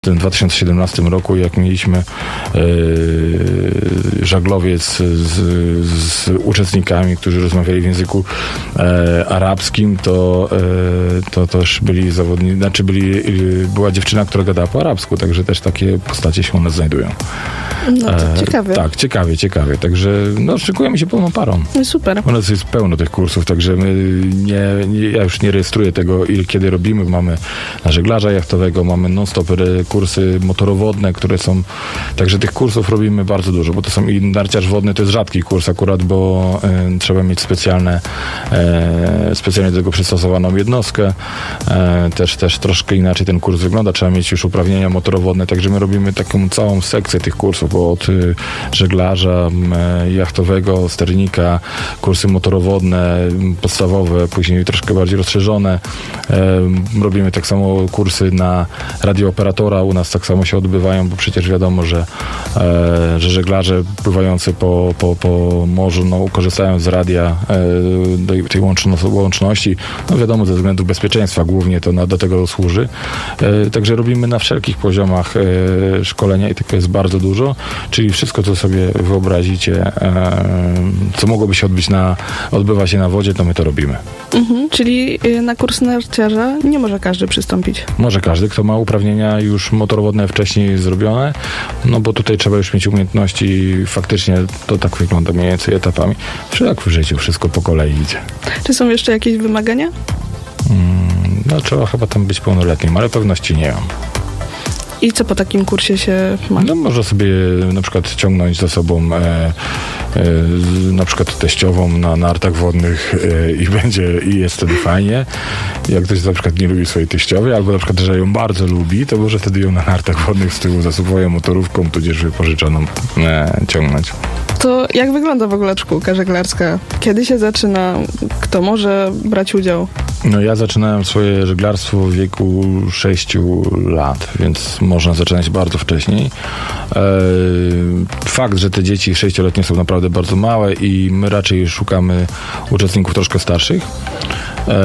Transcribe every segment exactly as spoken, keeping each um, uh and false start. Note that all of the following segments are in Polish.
tym dwa tysiące siedemnastym roku, jak mieliśmy e, żaglowiec z, z uczestnikami, którzy rozmawiali w języku e, arabskim, to, e, to też byli zawodnicy, znaczy byli, była dziewczyna, która gadała po arabsku, także też takie postacie się u nas znajdują. No to ciekawe. E, tak, ciekawie, ciekawie. Także no, szykujemy się pełną parą. No super. U nas jest pełno tych kursów, także my nie, nie, ja już nie rejestruję tego, ile kiedy robimy. Mamy na żeglarza jachtowego, mamy non-stop kursy motorowodne, które są, także tych kursów robimy bardzo dużo, bo to są i narciarz wodny to jest rzadki kurs akurat, bo y, trzeba mieć specjalne y, specjalnie do tego przystosowaną jednostkę. Y, też, też troszkę inaczej ten kurs wygląda, trzeba mieć już uprawnienia motorowodne, także my robimy taką całą sekcję tych kursów, bo od y, żeglarza y, jachtowego, sternika, kursy motorowodne, podstawowe, później troszkę bardziej rozszerzone. Y, robimy tak samo kursy na radiooperatora, u nas tak samo się odbywają, bo przecież wiadomo, że, e, że żeglarze pływający po, po, po morzu, no, korzystają z radia e, do tej łączno, łączności, no wiadomo, ze względów bezpieczeństwa głównie to na, do tego służy. E, także robimy na wszelkich poziomach e, szkolenia i tego jest bardzo dużo, czyli wszystko, co sobie wyobrazicie, e, co mogłoby się odbyć na, odbywa się na wodzie, to my to robimy. Mhm, czyli na kurs narciarza nie może każdy przystąpić? Może każdy, kto ma uprawnienia już motorowodne wcześniej zrobione, no bo tutaj trzeba już mieć umiejętności, faktycznie to tak wygląda mniej więcej etapami. Jak w życiu, wszystko po kolei idzie. Czy są jeszcze jakieś wymagania? Hmm, no trzeba chyba tam być pełnoletnim, ale pewności nie mam. I co po takim kursie się ma? No można sobie na przykład ciągnąć za sobą e, e, na przykład teściową na nartach wodnych e, i będzie, i jest wtedy fajnie. Jak ktoś na przykład nie lubi swojej teściowej, albo na przykład, że ją bardzo lubi, to może wtedy ją na nartach wodnych z tyłu za swoją motorówką, tudzież wypożyczoną e, ciągnąć. To jak wygląda w ogóle szkółka żeglarska? Kiedy się zaczyna? Kto może brać udział? No ja zaczynałem swoje żeglarstwo w wieku sześciu lat, więc można zaczynać bardzo wcześniej. E, fakt, że te dzieci sześcioletnie są naprawdę bardzo małe i my raczej szukamy uczestników troszkę starszych. E,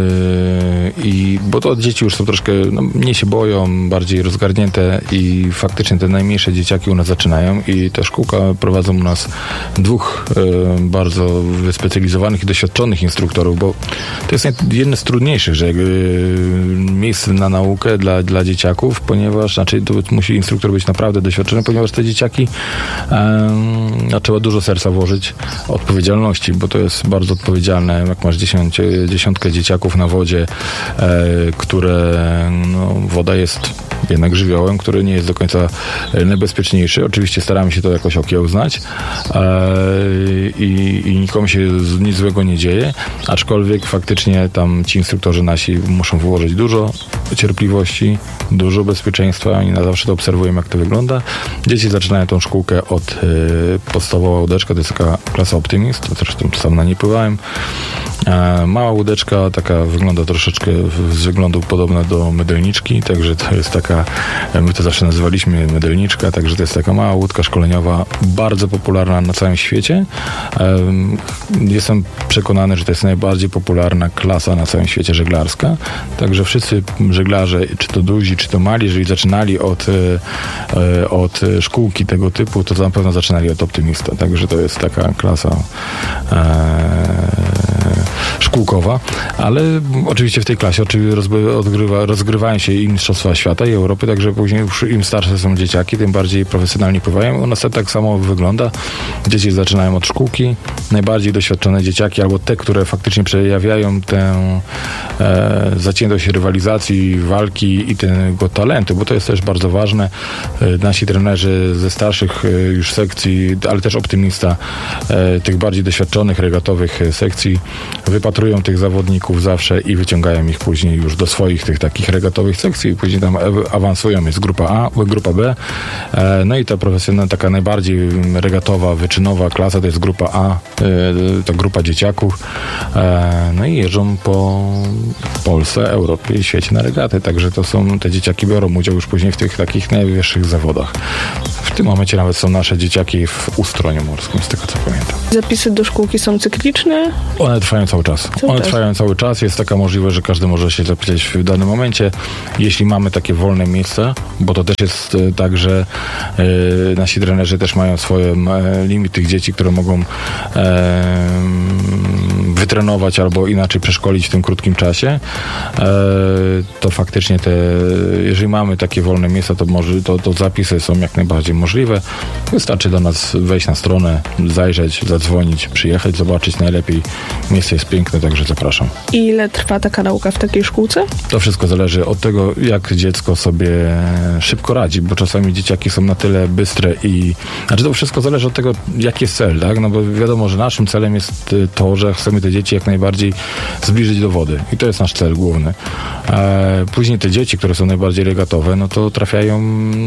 i bo to dzieci już są troszkę, no, mniej się boją, bardziej rozgarnięte i faktycznie te najmniejsze dzieciaki u nas zaczynają i ta szkółka prowadzą u nas dwóch e, bardzo wyspecjalizowanych i doświadczonych instruktorów, bo to jest jedno z trudniejszych, że e, miejsce na naukę dla, dla dzieciaków, ponieważ, znaczy tu musi instruktor być naprawdę doświadczony, ponieważ te dzieciaki e, no, trzeba dużo serca włożyć, odpowiedzialności, bo to jest bardzo odpowiedzialne, jak masz dziesięć, dziesiątkę dzieciaków na wodzie, e, które, no, woda jest jednak żywiołem, który nie jest do końca najbezpieczniejszy. Oczywiście staramy się to jakoś okiełznać e, i, i nikomu się nic złego nie dzieje, aczkolwiek faktycznie tam ci instruktorzy nasi muszą wyłożyć dużo cierpliwości, dużo bezpieczeństwa. Oni na zawsze to obserwują, jak to wygląda. Dzieci zaczynają tą szkółkę od e, podstawowa łódeczka, to jest taka klasa Optimist, to zresztą sam na niej pływałem. E, mała łódeczka, taka wygląda troszeczkę z wyglądu podobna do mydelniczki, także to jest taka, my to zawsze nazywaliśmy mydelniczka, także to jest taka mała łódka szkoleniowa, bardzo popularna na całym świecie. E, jestem przekonany, że to jest najbardziej popularna klasa na całym świecie żeglarska, także wszyscy żeglarze, czy to duzi, czy to mali, jeżeli zaczynali od, e, od szkółki tego typu, to na pewno zaczynali od Optymista, także to jest taka klasa e, szkółkowa, ale oczywiście w tej klasie oczywiście rozgrywa, rozgrywają się i mistrzostwa świata i Europy, także później już im starsze są dzieciaki, tym bardziej profesjonalnie pływają. U nas to tak samo wygląda. Dzieci zaczynają od szkółki, najbardziej doświadczone dzieciaki, albo te, które faktycznie przejawiają tę e, zaciętość rywalizacji, walki i tego talentu, bo to jest też bardzo ważne. E, nasi trenerzy ze starszych e, już sekcji, ale też Optymista, e, tych bardziej doświadczonych, regatowych sekcji wypatrują tych zawodników zawsze i wyciągają ich później już do swoich tych takich regatowych sekcji i później tam awansują. Jest grupa A, grupa B. E, no i ta profesjonalna, taka najbardziej regatowa, wyczynowa klasa to jest grupa A, e, to grupa dzieciaków. E, no i jeżdżą po Polsce, Europie i świecie na regaty. Także to są, te dzieciaki biorą udział już później w tych takich najwyższych zawodach. W tym momencie nawet są nasze dzieciaki w Ustroniu Morskim, z tego co pamiętam. Zapisy do szkółki są cykliczne? One trwają trwają cały czas. Super. One trwają cały czas. Jest taka możliwość, że każdy może się zapisać w danym momencie. Jeśli mamy takie wolne miejsca, bo to też jest e, tak, że e, nasi trenerzy też mają swoje e, limit tych dzieci, które mogą e, wytrenować albo inaczej przeszkolić w tym krótkim czasie, e, to faktycznie te, jeżeli mamy takie wolne miejsca, to, może, to, to zapisy są jak najbardziej możliwe. Wystarczy do nas wejść na stronę, zajrzeć, zadzwonić, przyjechać, zobaczyć. Najlepiej miejsce jest piękne, także zapraszam. I ile trwa taka nauka w takiej szkółce? To wszystko zależy od tego, jak dziecko sobie szybko radzi, bo czasami dzieciaki są na tyle bystre i... Znaczy to wszystko zależy od tego, jaki jest cel, tak? No bo wiadomo, że naszym celem jest to, że chcemy te dzieci jak najbardziej zbliżyć do wody. I to jest nasz cel główny. E, później te dzieci, które są najbardziej regatowe, no to trafiają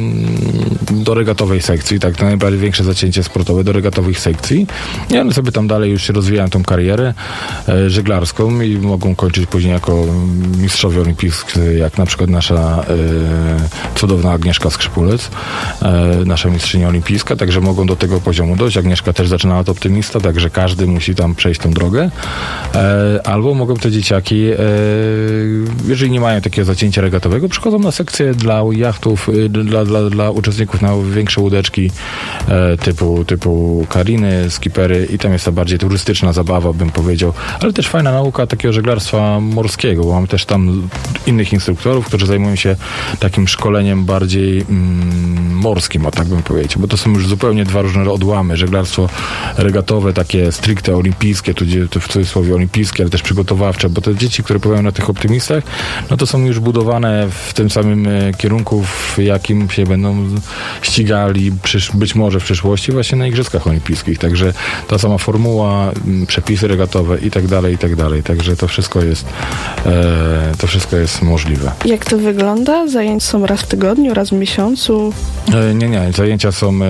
do regatowej sekcji, tak? To najbardziej większe zacięcie sportowe do regatowych sekcji. I one sobie tam dalej już się rozwijają tą karierę e, żeglarską i mogą kończyć później jako mistrzowie olimpijscy, jak na przykład nasza e, cudowna Agnieszka Skrzypulec, e, nasza mistrzyni olimpijska, także mogą do tego poziomu dojść. Agnieszka też zaczynała od optymista, także każdy musi tam przejść tą drogę. E, albo mogą te dzieciaki, e, jeżeli nie mają takiego zacięcia regatowego, przychodzą na sekcję dla jachtów, e, dla, dla, dla uczestników na większe łódeczki e, typu, typu kariny, skipery i tam jest ta bardziej turystyczna zabawa, bym powiedział, ale też fajna nauka takiego żeglarstwa morskiego, bo mamy też tam innych instruktorów, którzy zajmują się takim szkoleniem bardziej mm, morskim, o tak bym powiedział, bo to są już zupełnie dwa różne odłamy. Żeglarstwo regatowe, takie stricte olimpijskie, tu w cudzysłowie olimpijskie, ale też przygotowawcze, bo te dzieci, które pływają na tych optymistach, no to są już budowane w tym samym kierunku, w jakim się będą ścigali przysz, być może w przyszłości właśnie na Igrzyskach Olimpijskich. Także ta sama formuła, przepisy regatowe i tak dalej, i tak dalej. Także to wszystko jest e, to wszystko jest możliwe. Jak to wygląda? Zajęcia są raz w tygodniu, raz w miesiącu? E, nie, nie. Zajęcia są e,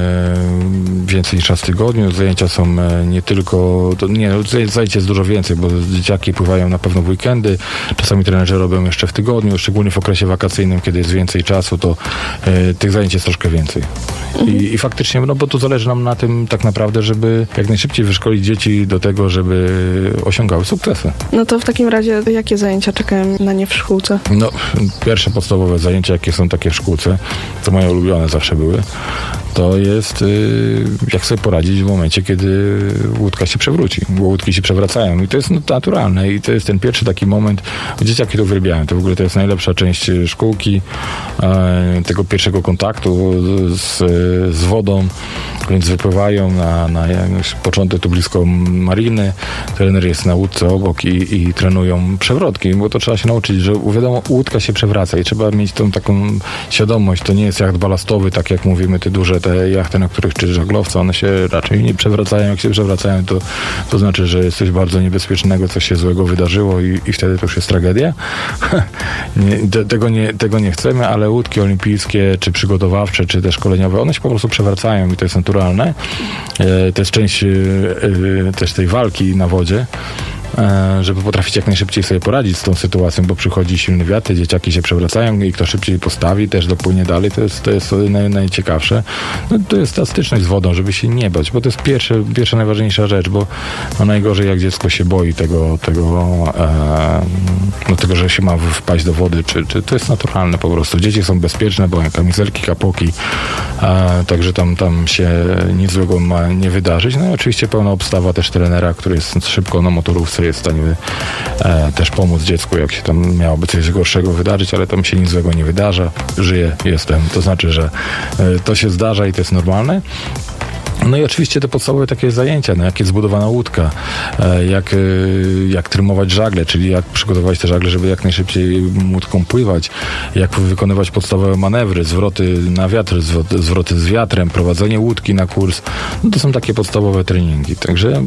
więcej niż raz w tygodniu. Zajęcia są e, nie tylko... To, nie, zajęć jest dużo więcej, bo dzieciaki pływają na pewno w weekendy. Czasami trenerzy robią jeszcze w tygodniu, szczególnie w okresie wakacyjnym, kiedy jest więcej czasu, to e, tych zajęć jest troszkę więcej. Mhm. I, I faktycznie, no bo to zależy nam na tym tak naprawdę, żeby jak najszybciej wyszkolić dzieci do tego, żeby osiągały sukcesy. No to w takim razie jakie zajęcia czekają na nie w szkółce? No, pierwsze podstawowe zajęcia, jakie są takie w szkółce, to moje ulubione zawsze były, to jest yy, jak sobie poradzić w momencie, kiedy łódka się przewróci, bo łódki się przewracają i to jest no, naturalne i to jest ten pierwszy taki moment, dzieciaki to uwielbiają, to w ogóle to jest najlepsza część szkółki, yy, tego pierwszego kontaktu z, z wodą, więc wypływają na, na początek tu blisko mariny, trener jest na łódce obok i, i trenują przewrotki, bo to trzeba się nauczyć, że wiadomo, łódka się przewraca i trzeba mieć tą taką świadomość, to nie jest jacht balastowy, tak jak mówimy, te duże te jachty, na których czy żaglowce, one się raczej nie przewracają, jak się przewracają, to, to znaczy, że jest coś bardzo niebezpiecznego, coś się złego wydarzyło i, i wtedy to już jest tragedia. nie, te, tego, nie, tego nie chcemy, ale łódki olimpijskie, czy przygotowawcze, czy te szkoleniowe, one się po prostu przewracają i to jest naturalne. E, to jest część e, e, też tej walki na wodzie, żeby potrafić jak najszybciej sobie poradzić z tą sytuacją, bo przychodzi silny wiatr, dzieciaki się przewracają i kto szybciej postawi, też dopłynie dalej, to jest, to jest naj, najciekawsze. No, to jest ta styczność z wodą, żeby się nie bać, bo to jest pierwsze, pierwsza najważniejsza rzecz, bo no, najgorzej jak dziecko się boi tego, tego, e, no, tego, że się ma wpaść do wody, czy, czy to jest naturalne po prostu. Dzieci są bezpieczne, bo mają kamizelki, kapoki, e, także tam, tam się nic złego ma nie wydarzyć. No i oczywiście pełna obstawa też trenera, który jest szybko na motorówce, jest w stanie e, też pomóc dziecku, jak się tam miałoby coś gorszego wydarzyć, ale tam się nic złego nie wydarza. Żyję, jestem. To znaczy, że e, to się zdarza i to jest normalne. No i oczywiście te podstawowe takie zajęcia, no jak jest zbudowana łódka, jak, jak trymować żagle, czyli jak przygotować te żagle, żeby jak najszybciej łódką pływać, jak wykonywać podstawowe manewry, zwroty na wiatr, zwroty z wiatrem, prowadzenie łódki na kurs. No to są takie podstawowe treningi. Także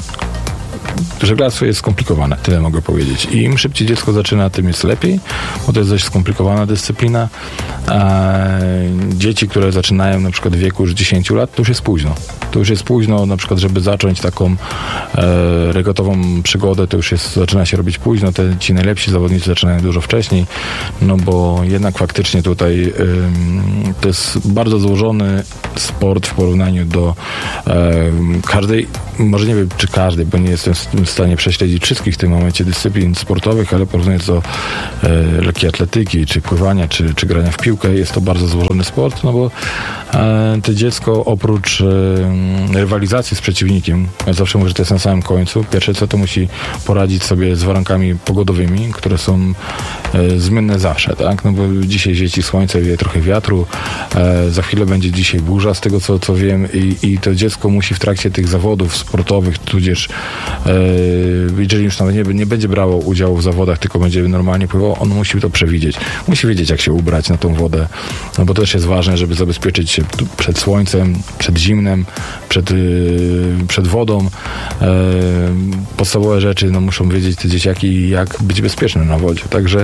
żeglarstwo jest skomplikowane, tyle mogę powiedzieć. I im szybciej dziecko zaczyna, tym jest lepiej, bo to jest dość skomplikowana dyscyplina. A dzieci, które zaczynają na przykład w wieku już dziesięciu lat, to już jest późno. To już jest późno, na przykład, żeby zacząć taką e, regatową przygodę, to już jest, zaczyna się robić późno. Te, ci najlepsi zawodnicy zaczynają dużo wcześniej, no bo jednak faktycznie tutaj to jest bardzo złożony sport w porównaniu do e, każdej, może nie wiem czy każdej, bo nie jestem w stanie prześledzić wszystkich w tym momencie dyscyplin sportowych, ale porównując do e, lekkiej atletyki, czy pływania, czy, czy grania w piłkę, jest to bardzo złożony sport, no bo e, to dziecko oprócz e, rywalizacji z przeciwnikiem, ja zawsze mówię, że to jest na samym końcu, pierwsze co to musi poradzić sobie z warunkami pogodowymi, które są e, zmienne zawsze, tak? No bo dzisiaj świeci słońce, wieje trochę wiatru, e, za chwilę będzie dzisiaj burza, z tego co, co wiem i, i to dziecko musi w trakcie tych zawodów sportowych, tudzież e, jeżeli już nawet nie, nie będzie brało udziału w zawodach, tylko będzie normalnie pływał, on musi to przewidzieć. Musi wiedzieć, jak się ubrać na tą wodę, no bo to też jest ważne, żeby zabezpieczyć się przed słońcem, przed zimnem, przed, przed wodą. E, podstawowe rzeczy, no muszą wiedzieć te dzieciaki, jak być bezpiecznym na wodzie. Także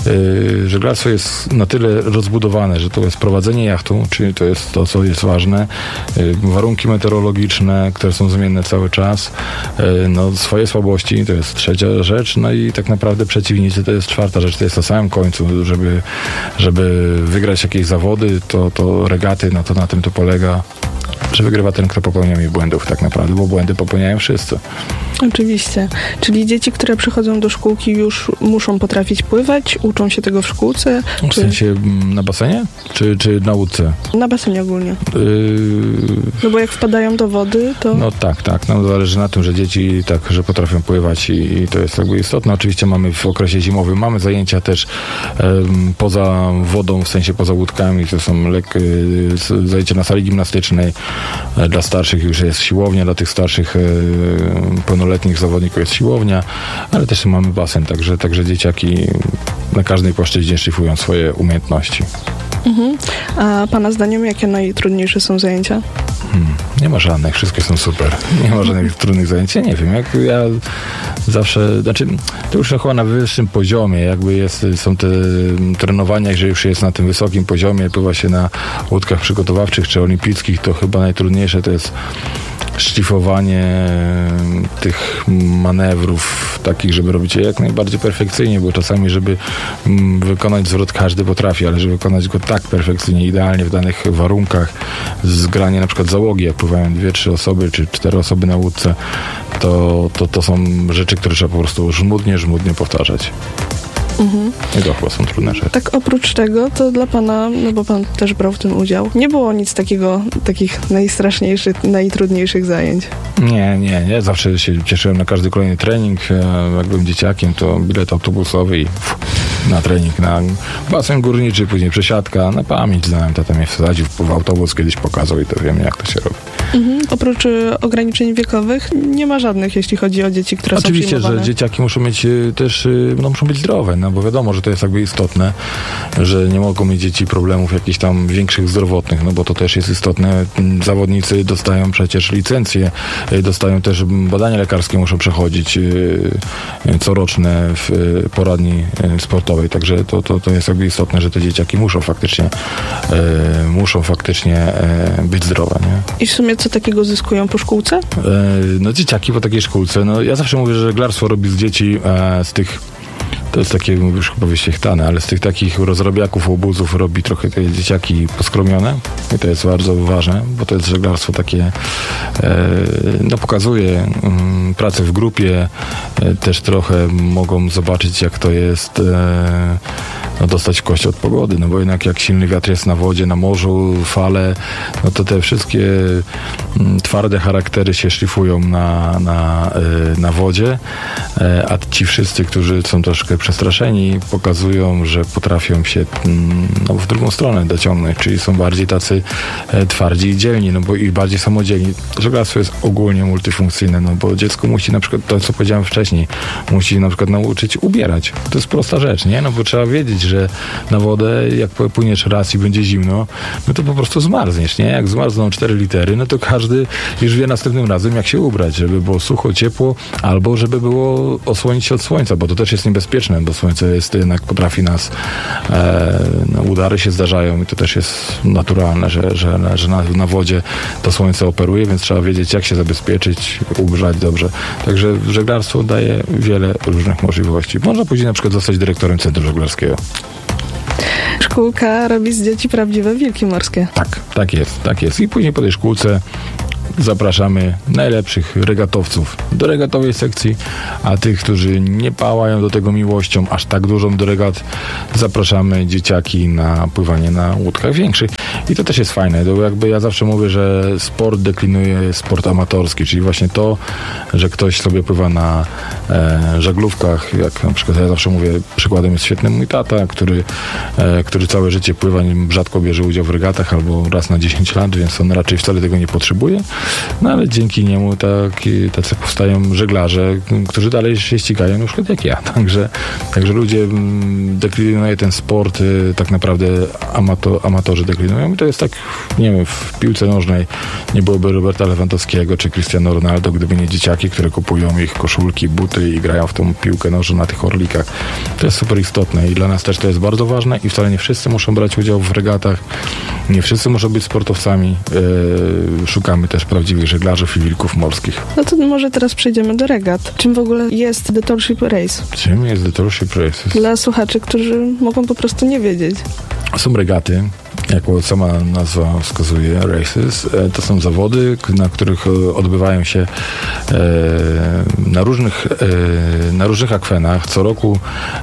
e, żeglarstwo jest na tyle rozbudowane, że to jest prowadzenie jachtu, czyli to jest to, co jest ważne, e, warunki meteorologiczne, które są zmienne cały czas, e, no swoje słabości, to jest trzecia rzecz, no i tak naprawdę przeciwnicy to jest czwarta rzecz, to jest na samym końcu, żeby, żeby wygrać jakieś zawody, to, to regaty, no to na tym to polega, że wygrywa ten, kto popełnia mniej błędów tak naprawdę, bo błędy popełniają wszyscy. Oczywiście. Czyli dzieci, które przychodzą do szkółki już muszą potrafić pływać, uczą się tego w szkółce? W czy... sensie na basenie? Czy, czy na łódce? Na basenie ogólnie. Yy... No bo jak wpadają do wody, to... No tak, tak. No zależy na tym, że dzieci tak, że potrafią pływać i, i to jest jakby istotne. Oczywiście mamy w okresie zimowym, mamy zajęcia też um, poza wodą, w sensie poza łódkami, to są lek, y, zajęcia na sali gimnastycznej. Dla starszych już jest siłownia, dla tych starszych y, pełnoletnich zawodników jest siłownia, ale też mamy basen, także, także dzieciaki na każdej płaszczyźnie szlifują swoje umiejętności. Mhm. A pana zdaniem jakie najtrudniejsze są zajęcia? Hmm, nie ma żadnych, wszystkie są super. Nie ma żadnych trudnych zajęć. Ja nie wiem, jak ja zawsze, znaczy to już chyba na wyższym poziomie, jakby jest, są te trenowania, jeżeli już jest na tym wysokim poziomie, pływa się na łódkach przygotowawczych czy olimpickich, to chyba najtrudniejsze to jest szlifowanie tych manewrów takich, żeby robić je jak najbardziej perfekcyjnie, bo czasami, żeby wykonać zwrot każdy potrafi, ale żeby wykonać go tak perfekcyjnie, idealnie w danych warunkach, zgranie na przykład załogi, jak pływają dwie, trzy osoby, czy cztery osoby na łódce, to, to, to są rzeczy, które trzeba po prostu żmudnie, żmudnie powtarzać. Mhm. I to chyba są trudne rzeczy. Tak oprócz tego, to dla pana, no bo pan też brał w tym udział, nie było nic takiego, takich najstraszniejszych, najtrudniejszych zajęć? Nie, nie, nie. Zawsze się cieszyłem na każdy kolejny trening. Jak byłem dzieciakiem, to bilet autobusowy i pff, na trening, na basen górniczy, później przesiadka. Na pamięć znałem, tata mnie wsadził w autobus, kiedyś pokazał i to wiem, jak to się robi. Mhm. Oprócz y, ograniczeń wiekowych nie ma żadnych, jeśli chodzi o dzieci, które Oczywiście, są przyjmowane. że dzieciaki muszą mieć y, też, y, no muszą być zdrowe, no bo wiadomo, że to jest jakby istotne, że nie mogą mieć dzieci problemów jakichś tam większych zdrowotnych, no bo to też jest istotne. Zawodnicy dostają przecież licencje, y, dostają też badania lekarskie, muszą przechodzić y, y, coroczne w y, poradni y, sportowej, także to, to, to jest jakby istotne, że te dzieciaki muszą faktycznie y, muszą faktycznie y, być zdrowe, nie? I w sumie co takiego zyskują po szkółce? No dzieciaki po takiej szkółce, no ja zawsze mówię, że żeglarstwo robi z dzieci e, z tych, to jest takie już chyba wyświechtane, ale z tych takich rozrabiaków, obozów robi trochę te dzieciaki poskromione i to jest bardzo ważne, bo to jest żeglarstwo takie, e, no pokazuje m, pracę w grupie, e, też trochę mogą zobaczyć, jak to jest e, no, dostać kość od pogody, no bo jednak jak silny wiatr jest na wodzie, na morzu, fale, no to te wszystkie m, twarde charaktery się szlifują na, na, e, na wodzie, e, a ci wszyscy, którzy są troszkę przestraszeni, pokazują, że potrafią się m, no, w drugą stronę dociągnąć, czyli są bardziej tacy e, twardzi i dzielni, no bo i bardziej samodzielni. Żeglarstwo jest ogólnie multifunkcyjne, no bo dziecko musi na przykład, to co powiedziałem wcześniej, musi na przykład nauczyć ubierać. To jest prosta rzecz, nie? No bo trzeba wiedzieć, że na wodę, jak płyniesz raz i będzie zimno, no to po prostu zmarzniesz, nie? Jak zmarzną cztery litery, no to każdy już wie następnym razem, jak się ubrać, żeby było sucho, ciepło, albo żeby było osłonić się od słońca, bo to też jest niebezpieczne, bo słońce jest jednak, potrafi nas, e, no, udary się zdarzają i to też jest naturalne, że, że, że na, na wodzie to słońce operuje, więc trzeba wiedzieć, jak się zabezpieczyć, ugrzać dobrze. Także żeglarstwo daje wiele różnych możliwości. Można później na przykład zostać dyrektorem centrum żeglarskiego. Szkółka robi z dzieci prawdziwe wilki morskie. Tak, tak jest, tak jest. I później po tej szkółce zapraszamy najlepszych regatowców do regatowej sekcji, a tych, którzy nie pałają do tego miłością aż tak dużą do regat, zapraszamy dzieciaki na pływanie na łódkach większych. I to też jest fajne, bo jakby ja zawsze mówię, że sport deklinuje sport amatorski, czyli właśnie to, że ktoś sobie pływa na e, żaglówkach, jak na przykład ja zawsze mówię, przykładem jest świetny mój tata, który, e, który całe życie pływa, rzadko bierze udział w regatach albo raz na dziesięć lat, więc on raczej wcale tego nie potrzebuje. No ale dzięki niemu taki, tacy powstają żeglarze, którzy dalej się ścigają, na przykład jak ja. Także, także ludzie deklinują ten sport, tak naprawdę amato, amatorzy deklinują. I to jest tak, nie wiem, w piłce nożnej nie byłoby Roberta Lewandowskiego czy Cristiano Ronaldo, gdyby nie dzieciaki, które kupują ich koszulki, buty i grają w tą piłkę nożną na tych orlikach. To jest super istotne i dla nas też to jest bardzo ważne i wcale nie wszyscy muszą brać udział w regatach, nie wszyscy muszą być sportowcami. Yy, szukamy też prawdziwych żeglarzów i wilków morskich. No to może teraz przejdziemy do regat. Czym w ogóle jest The Tallship Race? Czym jest The Tallship Race? Dla słuchaczy, którzy mogą po prostu nie wiedzieć. Są regaty, jak sama nazwa wskazuje, races. To są zawody, na których odbywają się na różnych, na różnych akwenach. Co roku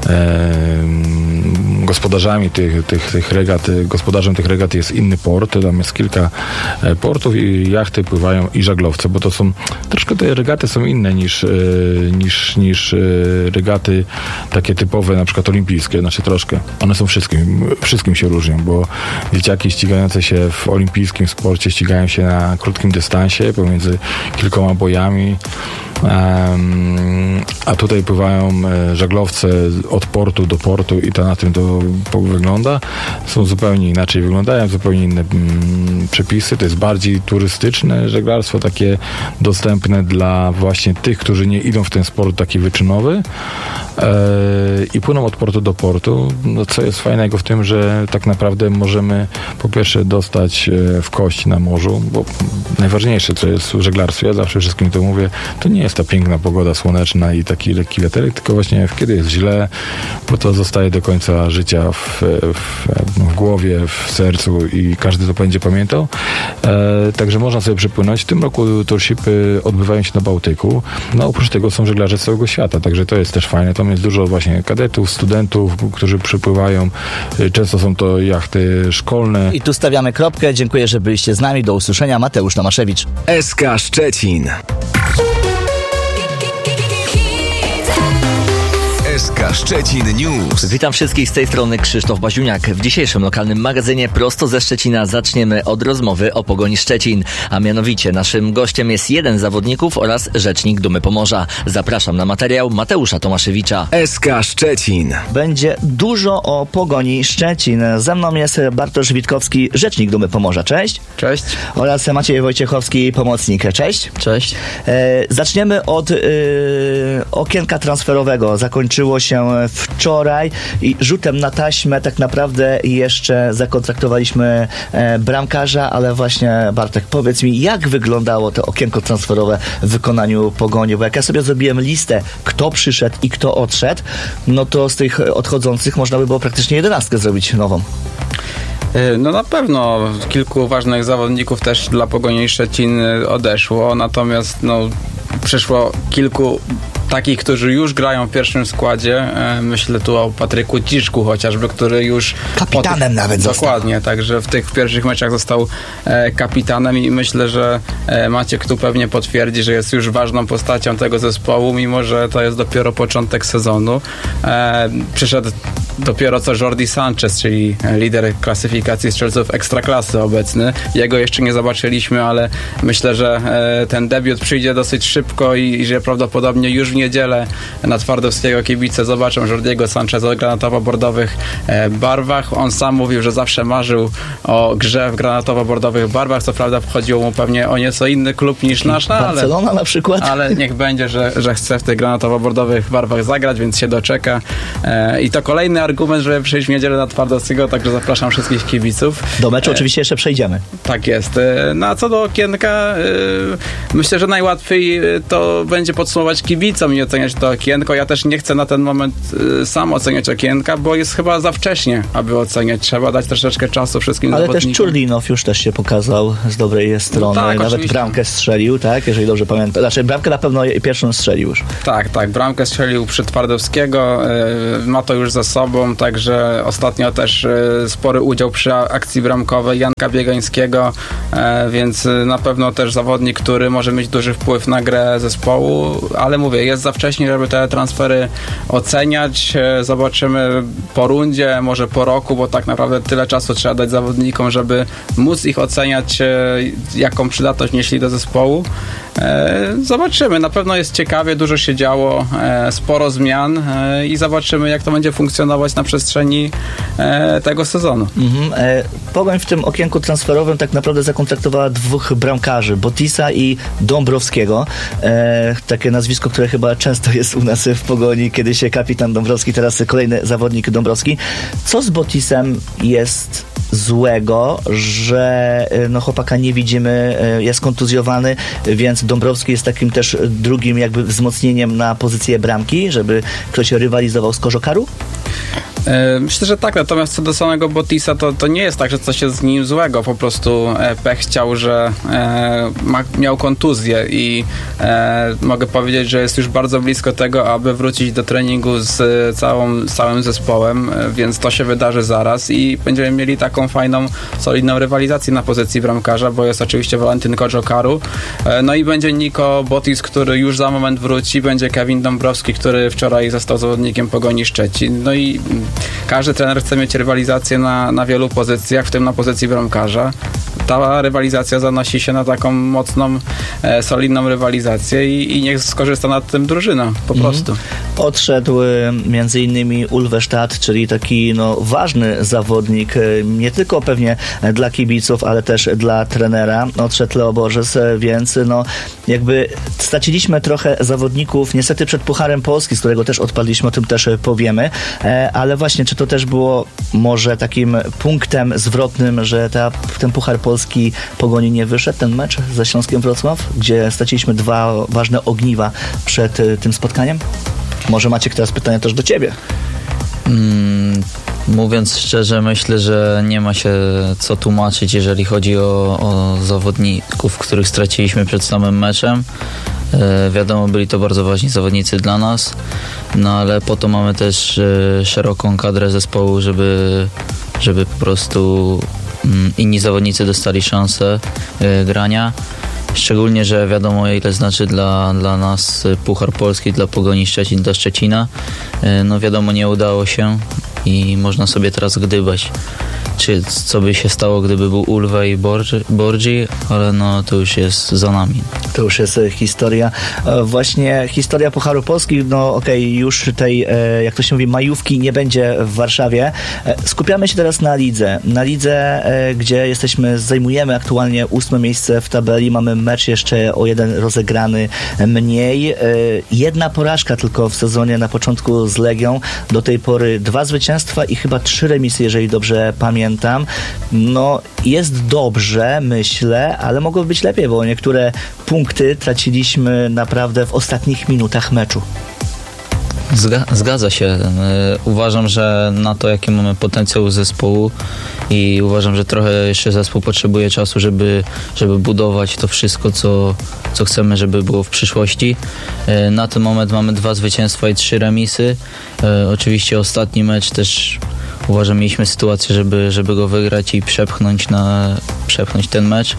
gospodarzami tych, tych, tych regat, gospodarzem tych regat jest inny port. Tam jest kilka portów i jachty pływają i żaglowce, bo to są, troszkę te regaty są inne niż, niż, niż regaty takie typowe, na przykład olimpijskie, znaczy troszkę. One są wszystkim, wszystkim się różnią, bo dzieciaki ścigające się w olimpijskim sporcie ścigają się na krótkim dystansie pomiędzy kilkoma bojami, um, a tutaj pływają żaglowce od portu do portu i to na tym to wygląda. Są zupełnie inaczej wyglądają, zupełnie inne mm, przepisy. To jest bardziej turystyczne żeglarstwo, takie dostępne dla właśnie tych, którzy nie idą w ten sport taki wyczynowy e, i płyną od portu do portu. No, co jest fajnego w tym, że tak naprawdę możemy po pierwsze dostać w kość na morzu, bo najważniejsze, co jest w żeglarstwie, ja zawsze wszystkim to mówię, to nie jest ta piękna pogoda słoneczna i taki lekki wiaterek, tylko właśnie kiedy jest źle, bo to zostaje do końca życia w, w, w głowie, w sercu i każdy to będzie pamiętał. E, także można sobie przypłynąć. W tym roku tourshipy odbywają się na Bałtyku. No oprócz tego są żeglarze z całego świata, także to jest też fajne. Tam jest dużo właśnie kadetów, studentów, którzy przypływają. Często są to jachty szkolne. I tu stawiamy kropkę. Dziękuję, że byliście z nami. Do usłyszenia. Mateusz Tomaszewicz. S K Szczecin. S K Szczecin News. Witam wszystkich, z tej strony Krzysztof Baziuniak. W dzisiejszym lokalnym magazynie prosto ze Szczecina zaczniemy od rozmowy o Pogoni Szczecin. A mianowicie naszym gościem jest jeden z zawodników oraz rzecznik Dumy Pomorza. Zapraszam na materiał Mateusza Tomaszewicza. S K Szczecin. Będzie dużo o Pogoni Szczecin. Ze mną jest Bartosz Witkowski, rzecznik Dumy Pomorza. Cześć. Cześć. Oraz Maciej Wojciechowski, pomocnik. Cześć. Cześć. E, zaczniemy od e, okienka transferowego. Zakończyło się wczoraj i rzutem na taśmę tak naprawdę jeszcze zakontraktowaliśmy e, bramkarza, ale właśnie Bartek, powiedz mi, jak wyglądało to okienko transferowe w wykonaniu Pogoni, bo jak ja sobie zrobiłem listę, kto przyszedł i kto odszedł, no to z tych odchodzących można by było praktycznie jedenastkę zrobić nową. No na pewno kilku ważnych zawodników też dla Pogoni Szczecin odeszło, natomiast no, przyszło kilku takich, którzy już grają w pierwszym składzie. Myślę tu o Patryku Ciszku chociażby, który już... Kapitanem pod... nawet został. Dokładnie, także w tych pierwszych meczach został e, kapitanem i myślę, że e, Maciek tu pewnie potwierdzi, że jest już ważną postacią tego zespołu, mimo że to jest dopiero początek sezonu. E, przyszedł dopiero co Jordi Sanchez, czyli lider klasyfikacji strzelców ekstraklasy obecny. Jego jeszcze nie zobaczyliśmy, ale myślę, że e, ten debiut przyjdzie dosyć szybko i, i że prawdopodobnie już w niedzielę na Twardowskiego kibice zobaczą Jordiego Sancheza w granatowo-bordowych e, barwach. On sam mówił, że zawsze marzył o grze w granatowo-bordowych barwach. Co prawda chodziło mu pewnie o nieco inny klub niż nasz, no, ale, Barcelona na przykład. Ale niech będzie, że, że chce w tych granatowo-bordowych barwach zagrać, więc się doczeka. E, I to kolejny argument, żeby przyjść w niedzielę na Twardowskiego, także zapraszam wszystkich kibiców. Do meczu e, oczywiście jeszcze przejdziemy. Tak jest. E, no a co do okienka, e, myślę, że najłatwiej to będzie podsumować kibica, chcą mi oceniać to okienko. Ja też nie chcę na ten moment y, sam oceniać okienka, bo jest chyba za wcześnie, aby oceniać. Trzeba dać troszeczkę czasu wszystkim Ale zawodnikom. też Czurlinow już też się pokazał z dobrej strony. tak, Nawet oczywiście. bramkę strzelił, tak? Jeżeli dobrze pamiętam. Znaczy bramkę na pewno pierwszą strzelił już. Tak, tak. Bramkę strzelił przy Twardowskiego. y, Ma to już za sobą, także ostatnio też y, spory udział przy akcji bramkowej Janka Biegańskiego, y, więc y, na pewno też zawodnik, który może mieć duży wpływ na grę zespołu, ale mówię, jest za wcześnie, żeby te transfery oceniać. Y, Zobaczymy po rundzie, może po roku, bo tak naprawdę tyle czasu trzeba dać zawodnikom, żeby móc ich oceniać, y, jaką przydatność nieśli do zespołu. Zobaczymy, na pewno jest ciekawie, dużo się działo, sporo zmian i zobaczymy, jak to będzie funkcjonować na przestrzeni tego sezonu. Mhm. E, Pogoń w tym okienku transferowym tak naprawdę zakontraktowała dwóch bramkarzy, Botisa i Dąbrowskiego. E, takie nazwisko, które chyba często jest u nas w Pogoni, kiedyś kapitan Dąbrowski, teraz kolejny zawodnik Dąbrowski. Co z Botisem jest złego, że no, chłopaka nie widzimy, jest kontuzjowany, więc Dąbrowski jest takim też drugim jakby wzmocnieniem na pozycję bramki, żeby ktoś rywalizował z Kożokaru? Myślę, że tak, natomiast co do samego Botisa, to, to nie jest tak, że coś jest z nim złego, po prostu e, pech chciał, że e, ma, miał kontuzję i e, mogę powiedzieć, że jest już bardzo blisko tego, aby wrócić do treningu z całą, całym zespołem, e, więc to się wydarzy zaraz i będziemy mieli taką fajną, solidną rywalizację na pozycji bramkarza, bo jest oczywiście Walentyn Kożokaru, e, no i będzie Niko Botis, który już za moment wróci, będzie Kevin Dąbrowski, który wczoraj został zawodnikiem Pogoni Szczecin, no i każdy trener chce mieć rywalizację na, na wielu pozycjach, w tym na pozycji bramkarza. Ta rywalizacja zanosi się na taką mocną, e, solidną rywalizację i, i niech skorzysta na tym drużyna, po mhm. prostu. Odszedł e, między innymi Ulwestad, czyli taki no, ważny zawodnik, e, nie tylko pewnie dla kibiców, ale też dla trenera. Odszedł Leo Borges, e, więc no, jakby straciliśmy trochę zawodników, niestety przed Pucharem Polski, z którego też odpadliśmy, o tym też powiemy, e, ale właśnie, czy to też było może takim punktem zwrotnym, że ta, ten Puchar Polski Pogoni nie wyszedł, ten mecz ze Śląskiem Wrocław, gdzie straciliśmy dwa ważne ogniwa przed y, tym spotkaniem? Może Maciek teraz pytanie też do ciebie. Mm, mówiąc szczerze, myślę, że nie ma się co tłumaczyć, jeżeli chodzi o, o zawodników, których straciliśmy przed samym meczem. E, wiadomo, byli to bardzo ważni zawodnicy dla nas, no ale po to mamy też e, szeroką kadrę zespołu, żeby, żeby po prostu mm, inni zawodnicy dostali szansę e, grania. Szczególnie, że wiadomo, ile znaczy dla, dla nas Puchar Polski, dla Pogoni Szczecin, dla Szczecina. E, no wiadomo, nie udało się i można sobie teraz gdybać, czy co by się stało, gdyby był Ulwe i Borgi, ale no to już jest za nami. To już jest historia. Właśnie historia Pucharu Polski, no okej, okay, już tej, jak to się mówi, majówki nie będzie w Warszawie. Skupiamy się teraz na lidze. Na lidze, gdzie jesteśmy, zajmujemy aktualnie ósme miejsce w tabeli. Mamy mecz jeszcze o jeden rozegrany mniej. Jedna porażka tylko w sezonie na początku z Legią. Do tej pory dwa zwycięstwa i chyba trzy remisy, jeżeli dobrze pamiętam. No jest dobrze, myślę, ale mogło być lepiej, bo niektóre punkty traciliśmy naprawdę w ostatnich minutach meczu. Zgadza się. Uważam, że na to, jaki mamy potencjał zespołu i uważam, że trochę jeszcze zespół potrzebuje czasu, żeby, żeby budować to wszystko, co, co chcemy, żeby było w przyszłości. Na ten moment mamy dwa zwycięstwa i trzy remisy. Oczywiście ostatni mecz też uważam, mieliśmy sytuację, żeby, żeby go wygrać i przepchnąć, na, przepchnąć ten mecz.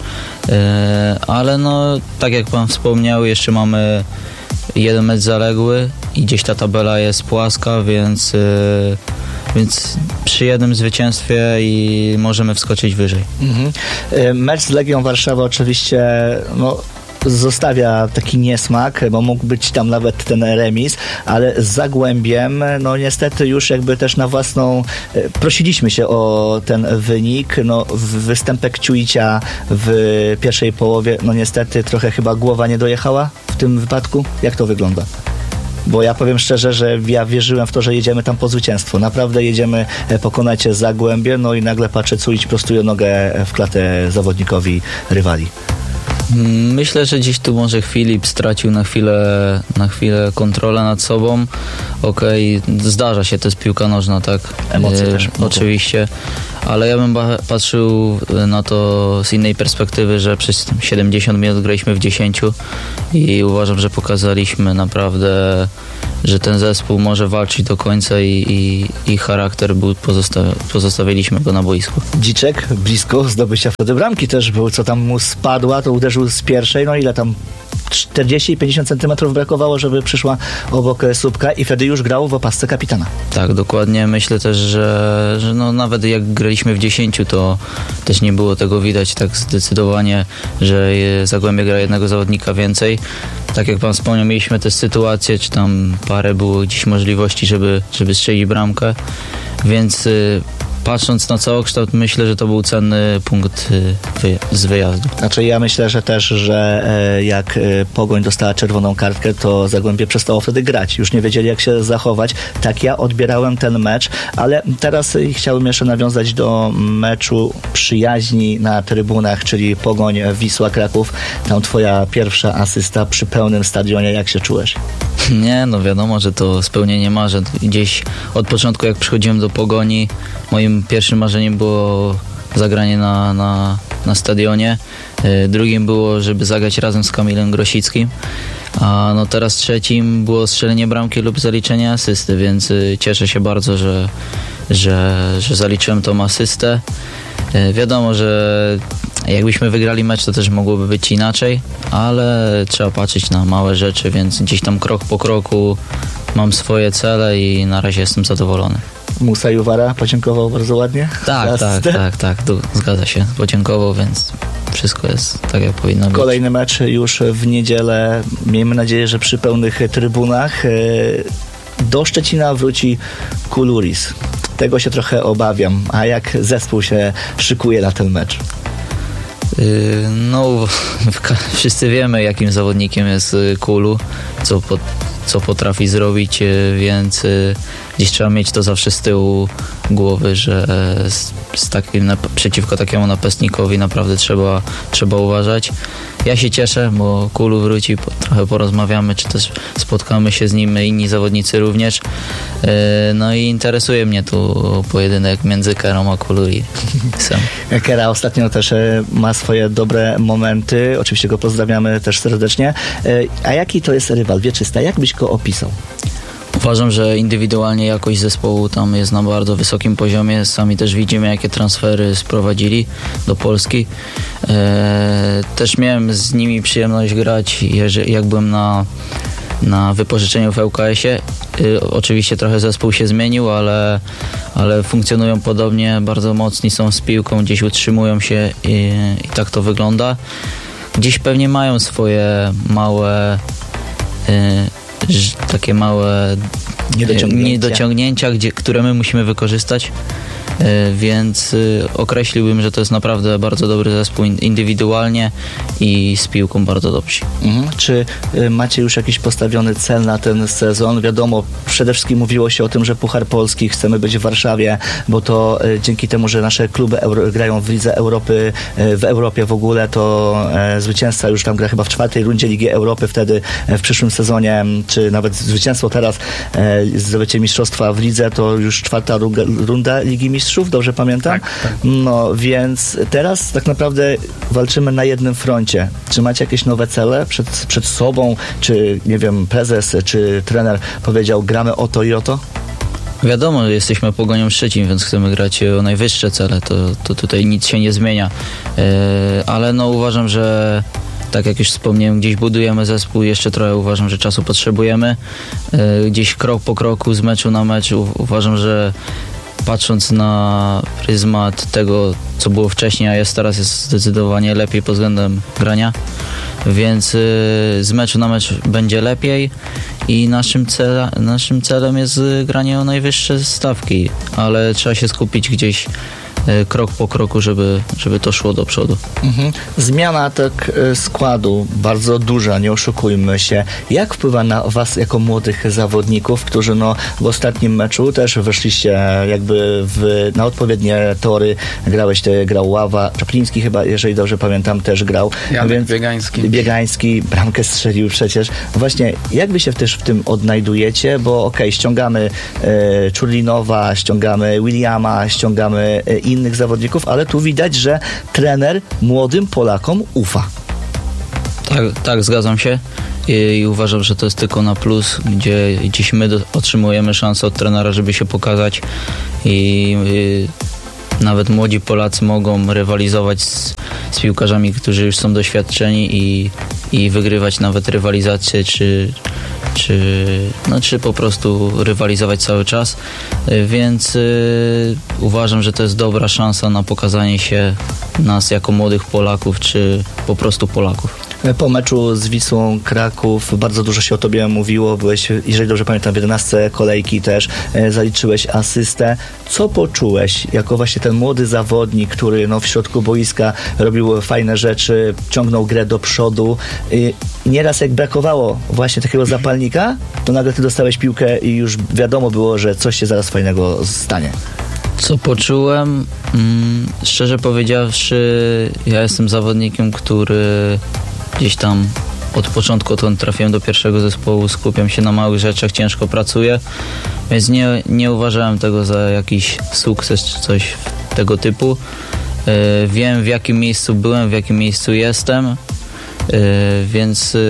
Ale no, tak jak pan wspomniał, jeszcze mamy jeden mecz zaległy i gdzieś ta tabela jest płaska, więc, yy, więc przy jednym zwycięstwie i możemy wskoczyć wyżej. Mhm. Mecz z Legią Warszawa oczywiście no, zostawia taki niesmak, bo mógł być tam nawet ten remis, ale z Zagłębiem, no niestety już jakby też na własną, prosiliśmy się o ten wynik, no występek Ciuicia w pierwszej połowie, no niestety trochę chyba głowa nie dojechała w tym wypadku. Jak to wygląda? Bo ja powiem szczerze, że ja wierzyłem w to, że jedziemy tam po zwycięstwo. Naprawdę jedziemy pokonać Zagłębie, no i nagle patrzę, Ciuić prostuje nogę w klatę zawodnikowi rywali. Myślę, że gdzieś tu może Filip stracił na chwilę, na chwilę kontrolę nad sobą. Okej, okay, zdarza się, to jest piłka nożna, tak? Emocje e, też. Oczywiście, ale ja bym ba- patrzył na to z innej perspektywy, że przez siedemdziesiąt minut graliśmy w dziesięciu i uważam, że pokazaliśmy naprawdę, że ten zespół może walczyć do końca i, i, i charakter był, pozosta- pozostawiliśmy go na boisku. Dziczek blisko zdobycia wtedy bramki też był, co tam mu spadła, to uderzył z pierwszej, no ile tam czterdzieści pięćdziesiąt centymetrów brakowało, żeby przyszła obok słupka i wtedy już grał w opasce kapitana. Tak, dokładnie. Myślę też, że, że no nawet jak graliśmy w dziesięciu, to też nie było tego widać tak zdecydowanie, że Zagłębie gra jednego zawodnika więcej. Tak jak pan wspomniał, mieliśmy też sytuację, czy tam parę było gdzieś możliwości, żeby, żeby strzelić bramkę, więc y, patrząc na całokształt, myślę, że to był cenny punkt wy- z wyjazdu. Znaczy ja myślę, że też, że e, jak e, Pogoń dostała czerwoną kartkę, to Zagłębie przestało wtedy grać. Już nie wiedzieli, jak się zachować. Tak ja odbierałem ten mecz, ale teraz chciałbym jeszcze nawiązać do meczu przyjaźni na trybunach, czyli Pogoń Wisła Kraków. Tam twoja pierwsza asysta przy pełnym stadionie. Jak się czułeś? Nie, no wiadomo, że to spełnienie marzeń. Gdzieś od początku, jak przychodziłem do Pogoni, moim pierwszym marzeniem było zagranie na, na, na stadionie. Drugim było, żeby zagrać razem z Kamilem Grosickim. A no teraz trzecim było strzelenie bramki lub zaliczenie asysty, więc cieszę się bardzo, że, że, że zaliczyłem tą asystę. Wiadomo, że jakbyśmy wygrali mecz, to też mogłoby być inaczej, ale trzeba patrzeć na małe rzeczy, więc gdzieś tam krok po kroku mam swoje cele i na razie jestem zadowolony. Musa Juwara podziękował bardzo ładnie? Tak, tak, tak, tak, tu zgadza się. Podziękował, więc wszystko jest tak, jak powinno być. Kolejny mecz już w niedzielę. Miejmy nadzieję, że przy pełnych trybunach. Do Szczecina wróci Kuluris. Tego się trochę obawiam. A jak zespół się szykuje na ten mecz? No, wszyscy wiemy, jakim zawodnikiem jest Kulu, co, po, co potrafi zrobić, więc gdzieś trzeba mieć to zawsze z tyłu głowy, że z, z takim, przeciwko takiemu napastnikowi naprawdę trzeba, trzeba uważać. Ja się cieszę, bo Kulu wróci, po, trochę porozmawiamy, czy też spotkamy się z nim, inni zawodnicy również. No i interesuje mnie tu pojedynek między Kerą a Kulurisem. Kera ostatnio też ma swoje dobre momenty, oczywiście go pozdrawiamy też serdecznie. A jaki to jest rywal wieczysta? Jak byś go opisał? Uważam, że indywidualnie jakość zespołu tam jest na bardzo wysokim poziomie. Sami też widzimy, jakie transfery sprowadzili do Polski. Eee, też miałem z nimi przyjemność grać, jeżeli, jak byłem na, na wypożyczeniu w L K S-ie. Eee, oczywiście trochę zespół się zmienił, ale, ale funkcjonują podobnie, bardzo mocni są z piłką, gdzieś utrzymują się i, i tak to wygląda. Gdzieś pewnie mają swoje małe... Eee, takie małe niedociągnięcia, niedociągnięcia gdzie, które my musimy wykorzystać, więc określiłbym, że to jest naprawdę bardzo dobry zespół indywidualnie i z piłką bardzo dobrzy. Mhm. Czy macie już jakiś postawiony cel na ten sezon? Wiadomo, przede wszystkim mówiło się o tym, że Puchar Polski chcemy być w Warszawie, bo to dzięki temu, że nasze kluby euro, grają w Lidze Europy, w Europie w ogóle, to e, zwycięzca już tam gra chyba w czwartej rundzie Ligi Europy, wtedy w przyszłym sezonie, czy nawet zwycięstwo teraz e, zdobycie mistrzostwa w lidze, to już czwarta runda, runda Ligi Mistrzów, dobrze pamiętam? Tak, tak. No, więc teraz tak naprawdę walczymy na jednym froncie. Czy macie jakieś nowe cele przed, przed sobą? Czy, nie wiem, prezes, czy trener powiedział, gramy o to i o to? Wiadomo, że jesteśmy Pogonią Szczecin, więc chcemy grać o najwyższe cele, to, to tutaj nic się nie zmienia. Yy, ale no uważam, że tak jak już wspomniałem, gdzieś budujemy zespół, jeszcze trochę uważam, że czasu potrzebujemy. Yy, gdzieś krok po kroku, z meczu na mecz u, uważam, że patrząc na pryzmat tego, co było wcześniej, a jest teraz, jest zdecydowanie lepiej pod względem grania, więc yy, z meczu na mecz będzie lepiej i naszym, cela, naszym celem jest granie o najwyższe stawki, ale trzeba się skupić gdzieś y, krok po kroku, żeby, żeby to szło do przodu. Mhm. Zmiana tak y, składu bardzo duża, nie oszukujmy się. Jak wpływa na was jako młodych zawodników, którzy no w ostatnim meczu też weszliście jakby w, na odpowiednie tory, grałeś, te, grał Ława, Czapliński chyba, jeżeli dobrze pamiętam, też grał. Janek Więc Biegański. Biegański, bramkę strzelił przecież. Właśnie, jak wy się też w tym odnajdujecie, bo okej, okay, ściągamy e, Czurlinowa, ściągamy Williama, ściągamy e, innych zawodników, ale tu widać, że trener młodym Polakom ufa. Tak, tak, zgadzam się i, i uważam, że to jest tylko na plus, gdzie dziś my do, otrzymujemy szansę od trenera, żeby się pokazać i y, nawet młodzi Polacy mogą rywalizować z, z piłkarzami, którzy już są doświadczeni i, i wygrywać nawet rywalizację, czy, czy, no, czy po prostu rywalizować cały czas, y, więc y, uważam, że to jest dobra szansa na pokazanie się nas jako młodych Polaków, czy po prostu Polaków. Po meczu z Wisłą Kraków bardzo dużo się o tobie mówiło. Byłeś, jeżeli dobrze pamiętam, w jedenastce kolejki też e, zaliczyłeś asystę. Co poczułeś jako właśnie ten młody zawodnik, który no, w środku boiska robił fajne rzeczy, ciągnął grę do przodu. I nieraz jak brakowało właśnie takiego zapalnika, to nagle ty dostałeś piłkę i już wiadomo było, że coś się zaraz fajnego stanie. Co poczułem? Mm, szczerze powiedziawszy, ja jestem zawodnikiem, który gdzieś tam od początku, odkąd trafiłem do pierwszego zespołu, skupiam się na małych rzeczach, ciężko pracuję, więc nie, nie uważałem tego za jakiś sukces czy coś tego typu. Yy, wiem, w jakim miejscu byłem, w jakim miejscu jestem, yy, więc yy,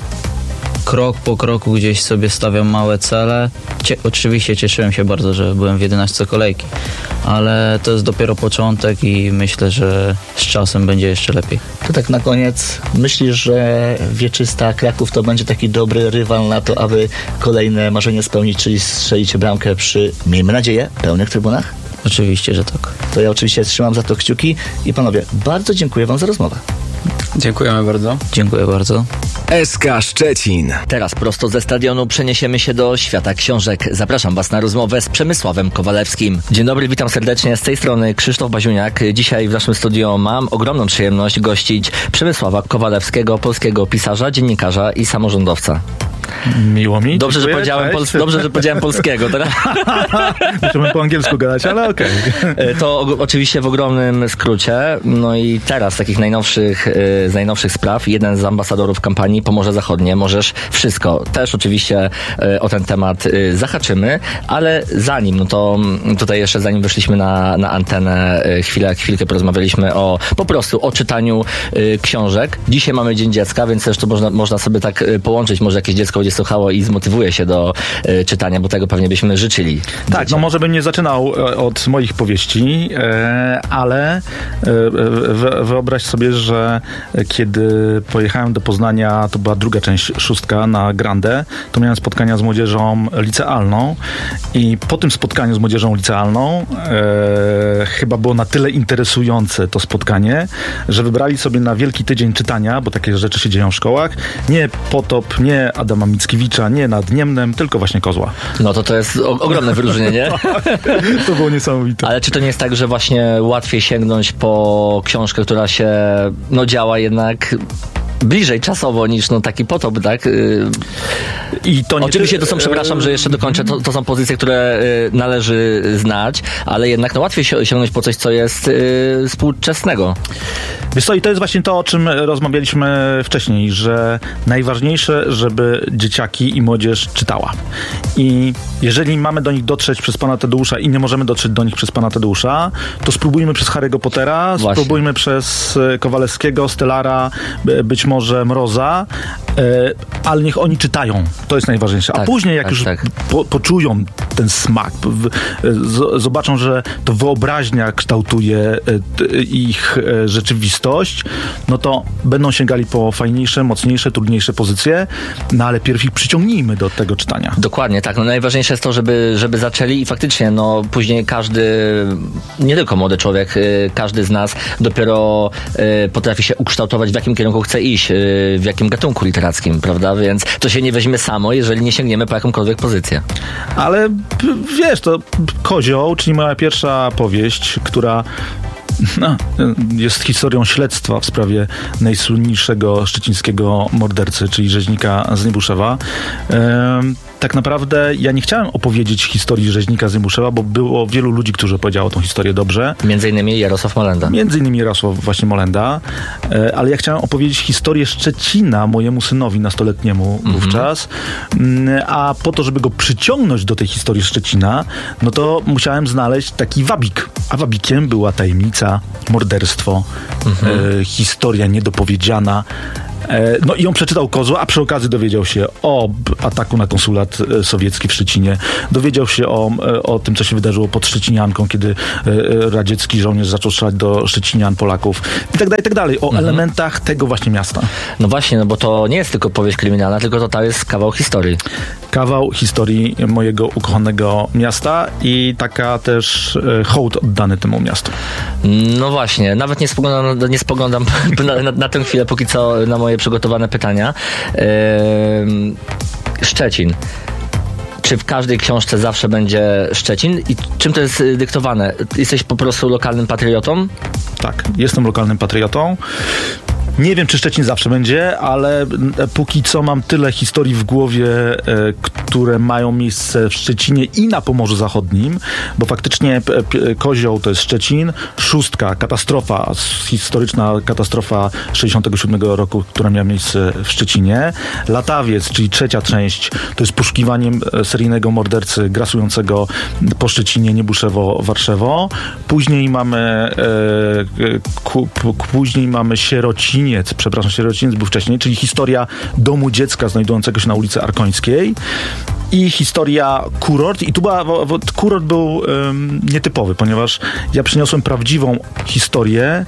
krok po kroku gdzieś sobie stawiam małe cele. Cie- oczywiście cieszyłem się bardzo, że byłem w jedenastce kolejki, ale to jest dopiero początek i myślę, że z czasem będzie jeszcze lepiej. To tak na koniec, myślisz, że Wieczysta Kraków to będzie taki dobry rywal na to, aby kolejne marzenie spełnić, czyli strzelić bramkę przy, miejmy nadzieję, pełnych trybunach? Oczywiście, że tak. To ja oczywiście trzymam za to kciuki i panowie, bardzo dziękuję wam za rozmowę. Dziękujemy bardzo. Dziękuję bardzo. S K Szczecin. Teraz prosto ze stadionu przeniesiemy się do świata książek. Zapraszam was na rozmowę z Przemysławem Kowalewskim. Dzień dobry, witam serdecznie. Z tej strony Krzysztof Baziuniak. Dzisiaj w naszym studio mam ogromną przyjemność gościć Przemysława Kowalewskiego, polskiego pisarza, dziennikarza i samorządowca. Miło mi. Dobrze, że dziękuję, powiedziałem, pol- dobrze, że powiedziałem polskiego. Teraz... Musimy po angielsku gadać, ale okej. Okay. To o- oczywiście w ogromnym skrócie. No i teraz z takich najnowszych, z najnowszych spraw, jeden z ambasadorów kampanii Pomorze Zachodnie, Możesz Wszystko. Też oczywiście o ten temat zahaczymy, ale zanim, no to tutaj jeszcze zanim wyszliśmy na, na antenę, chwilę, chwilkę porozmawialiśmy o, po prostu o czytaniu książek. Dzisiaj mamy Dzień Dziecka, więc też to można, można sobie tak połączyć, może jakieś dziecko będzie słuchało i zmotywuje się do y, czytania, bo tego pewnie byśmy życzyli. Tak, dzieciom. no może bym nie zaczynał od moich powieści, e, ale e, w, wyobraź sobie, że kiedy pojechałem do Poznania, to była druga część szóstka na Grande, to miałem spotkania z młodzieżą licealną i po tym spotkaniu z młodzieżą licealną e, chyba było na tyle interesujące to spotkanie, że wybrali sobie na Wielki Tydzień Czytania, bo takie rzeczy się dzieją w szkołach, nie Potop, nie Adama Mickiewicza, nie Nad Niemnem, tylko właśnie Kozła. No to to jest o- ogromne wyróżnienie. To było niesamowite. Ale czy to nie jest tak, że właśnie łatwiej sięgnąć po książkę, która się no działa jednak bliżej czasowo niż no taki Potop, tak? I to nie Oczywiście ty... to są, przepraszam, że jeszcze dokończę, to, to są pozycje, które y, należy znać, ale jednak no łatwiej si- sięgnąć po coś, co jest y, współczesnego. Wiesz co, i to jest właśnie to, o czym rozmawialiśmy wcześniej, że najważniejsze, żeby dzieciaki i młodzież czytała. I jeżeli mamy do nich dotrzeć przez pana Tadeusza i nie możemy dotrzeć do nich przez pana Tadeusza, to spróbujmy przez Harry'ego Pottera, Właśnie. spróbujmy przez Kowalewskiego, Stellara, być może Mroza, ale niech oni czytają. To jest najważniejsze. A Tak, później, jak tak, już tak. Po, poczują ten smak, w, z, zobaczą, że to wyobraźnia kształtuje t, ich e, rzeczywistość, no to będą sięgali po fajniejsze, mocniejsze, trudniejsze pozycje, no ale pierw ich przyciągnijmy do tego czytania. Dokładnie, tak. No najważniejsze jest to, żeby, żeby zaczęli i faktycznie, no później każdy, nie tylko młody człowiek, y, każdy z nas dopiero y, potrafi się ukształtować, w jakim kierunku chce iść, y, w jakim gatunku literackim Wyszehradzkim, prawda? Więc to się nie weźmie samo, jeżeli nie sięgniemy po jakąkolwiek pozycję. Ale wiesz, to Kozioł, czyli moja pierwsza powieść, która no, jest historią śledztwa w sprawie najsłynniejszego szczecińskiego mordercy, czyli rzeźnika z Niebuszewa. Ehm, tak naprawdę ja nie chciałem opowiedzieć historii rzeźnika z Niebuszewa, bo było wielu ludzi, którzy opowiedziało tą historię dobrze. Między innymi Jarosław Molenda. Między innymi Jarosław właśnie Molenda. E, ale ja chciałem opowiedzieć historię Szczecina mojemu synowi nastoletniemu mm-hmm. wówczas. A po to, żeby go przyciągnąć do tej historii Szczecina, no to musiałem znaleźć taki wabik. A wabikiem była tajemnica, morderstwo, mm-hmm. e, historia niedopowiedziana. No i on przeczytał Kozła, a przy okazji dowiedział się o ataku na konsulat sowiecki w Szczecinie. Dowiedział się o, o tym, co się wydarzyło pod Szczecinianką, kiedy radziecki żołnierz zaczął strzelać do Szczecinian, Polaków i tak dalej, i tak dalej. O mhm. elementach tego właśnie miasta. No właśnie, no bo to nie jest tylko powieść kryminalna, tylko to, to jest kawał historii. Kawał historii mojego ukochanego miasta i taka też hołd oddany temu miastu. No właśnie, nawet nie spoglądam, nie spoglądam na, na, na tę chwilę, póki co na moje przygotowane pytania. Yy, Szczecin. Czy w każdej książce zawsze będzie Szczecin? I czym to jest dyktowane? Jesteś po prostu lokalnym patriotą? Tak, jestem lokalnym patriotą. Nie wiem, czy Szczecin zawsze będzie, ale póki co mam tyle historii w głowie, e, które mają miejsce w Szczecinie i na Pomorzu Zachodnim, bo faktycznie p- p- Kozioł to jest Szczecin, Szóstka, katastrofa, historyczna katastrofa sześćdziesiątego siódmego roku, która miała miejsce w Szczecinie. Latawiec, czyli trzecia część, to jest poszukiwaniem seryjnego mordercy grasującego po Szczecinie, Niebuszewo, Warszewo. Później mamy e, ku, p- później mamy Sierocin, przepraszam, Sierociniec był wcześniej, czyli historia domu dziecka znajdującego się na ulicy Arkońskiej i historia Kurort. I tu była, Kurort był um, nietypowy, ponieważ ja przyniosłem prawdziwą historię,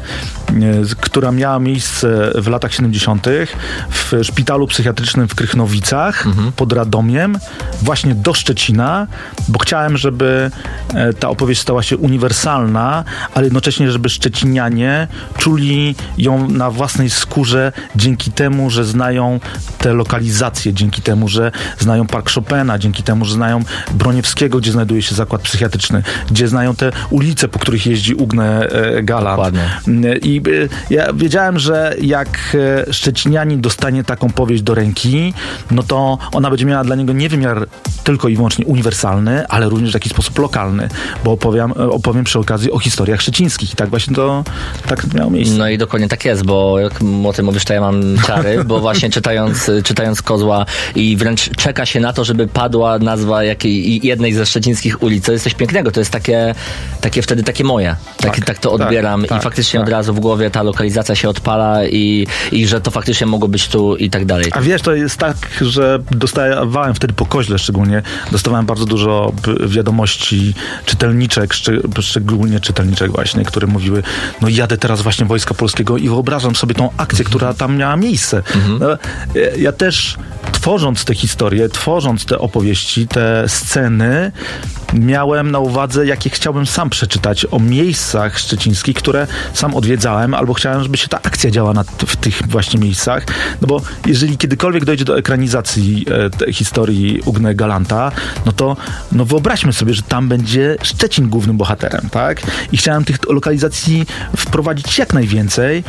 y, która miała miejsce w latach siedemdziesiątych w szpitalu psychiatrycznym w Krychnowicach mhm. pod Radomiem, właśnie do Szczecina, bo chciałem, żeby e, ta opowieść stała się uniwersalna, ale jednocześnie, żeby szczecinianie czuli ją na własnej skórze dzięki temu, że znają te lokalizacje, dzięki temu, że znają Park Chopina, dzięki temu, że znają Broniewskiego, gdzie znajduje się zakład psychiatryczny, gdzie znają te ulice, po których jeździ Ugne e, Galant. Dokładnie. I e, ja wiedziałem, że jak e, szczecinianin dostanie taką powieść do ręki, no to ona będzie miała dla niego nie wymiar tylko i wyłącznie uniwersalny, ale również w jakiś sposób lokalny, bo opowiem, opowiem przy okazji o historiach szczecińskich i tak właśnie to tak miało miejsce. No i dokładnie tak jest, bo jak o tym mówisz, to ja mam ciary, bo właśnie czytając, czytając Kozła i wręcz czeka się na to, żeby padła nazwa jakiej, jednej ze szczecińskich ulic. To jest coś pięknego, to jest takie, takie wtedy takie moje. Tak, tak, tak to odbieram tak, i tak, faktycznie tak. Od razu w głowie ta lokalizacja się odpala i, i że to faktycznie mogło być tu i tak dalej. A wiesz, to jest tak, że dostawałem wtedy po Koźle szczególnie, dostawałem bardzo dużo wiadomości czytelniczek, szczególnie czytelniczek właśnie, które mówiły, no jadę teraz właśnie Wojska Polskiego i wyobrażam sobie tą akcję, która tam miała miejsce. Mhm. No, ja też tworząc te historie, tworząc te opowieści, te sceny, miałem na uwadze, jakie chciałbym sam przeczytać o miejscach szczecińskich, które sam odwiedzałem, albo chciałem, żeby się ta akcja działa na, w tych właśnie miejscach. No bo jeżeli kiedykolwiek dojdzie do ekranizacji e, tej historii Ugne Galanta, no to no wyobraźmy sobie, że tam będzie Szczecin głównym bohaterem, tak? I chciałem tych lokalizacji wprowadzić jak najwięcej,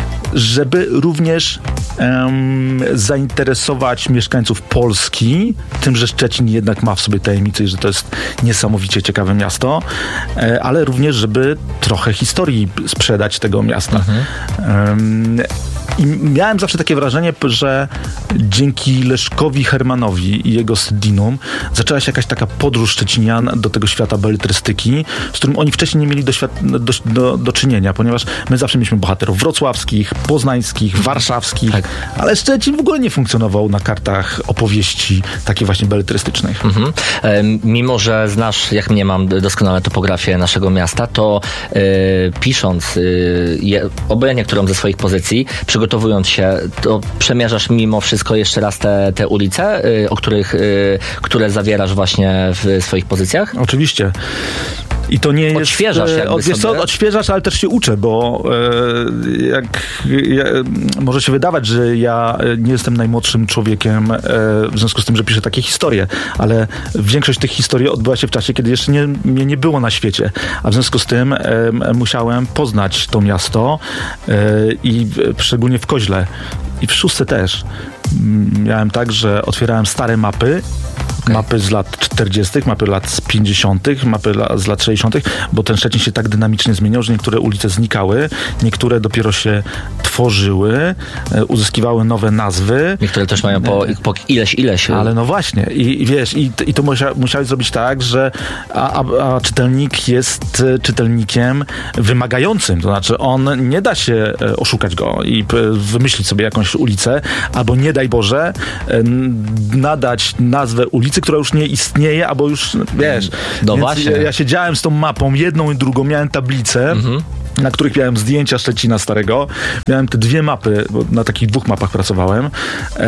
żeby również um, zainteresować mieszkańców Polski tym, że Szczecin jednak ma w sobie tajemnicę i że to jest niesamowicie ciekawe miasto, e, ale również, żeby trochę historii sprzedać tego miasta. Mhm. Um, I miałem zawsze takie wrażenie, że dzięki Leszkowi Hermanowi i jego Sydinum zaczęła się jakaś taka podróż Szczecinian do tego świata beletrystyki, z którym oni wcześniej nie mieli do, świat- do, do, do czynienia, ponieważ my zawsze mieliśmy bohaterów wrocławskich, poznańskich, warszawskich, tak. Ale Szczecin w ogóle nie funkcjonował na kartach opowieści takich właśnie beletrystycznych. Mhm. E, mimo, że znasz, jak mnie mam doskonale topografię naszego miasta, to e, pisząc e, je, obojętnie którą ze swoich pozycji, przygotowując się, to przemierzasz mimo wszystko jeszcze raz te, te ulice, e, o których, e, które zawierasz właśnie w swoich pozycjach? Oczywiście. I to nie jest... Odświeżasz jakby od, wiesz co, sobie. odświeżasz, ale też się uczę, bo e, jak ja, może się wydawać, że ja nie jestem najmłodszym człowiekiem e, w związku z tym, że piszę takie historie, ale większość tych historii odbyła się w czasie, kiedy jeszcze nie, mnie nie było na świecie, a w związku z tym e, musiałem poznać to miasto e, i szczególnie w Koźle i w Szóstce też. Miałem tak, że otwierałem stare mapy, okay. mapy z lat czterdziestych, mapy lat z pięćdziesiątych, mapy la, z lat sześćdziesiątych, bo ten Szczecin się tak dynamicznie zmieniał, że niektóre ulice znikały, niektóre dopiero się tworzyły, e, uzyskiwały nowe nazwy. Niektóre też mają po, po ileś, ileś. Ale no właśnie. I, i wiesz, i, i to musia, musiałeś zrobić tak, że a, a, a czytelnik jest czytelnikiem wymagającym. To znaczy on nie da się oszukać go i wymyślić sobie jakąś ulicę, albo nie daj Boże nadać nazwę ulicy, która już nie istnieje, albo już, wiesz. No więc właśnie. Ja, ja siedziałem z tą mapą, jedną i drugą, miałem tablicę, mhm. na których miałem zdjęcia Szczecina starego. Miałem te dwie mapy, bo na takich dwóch mapach pracowałem. E,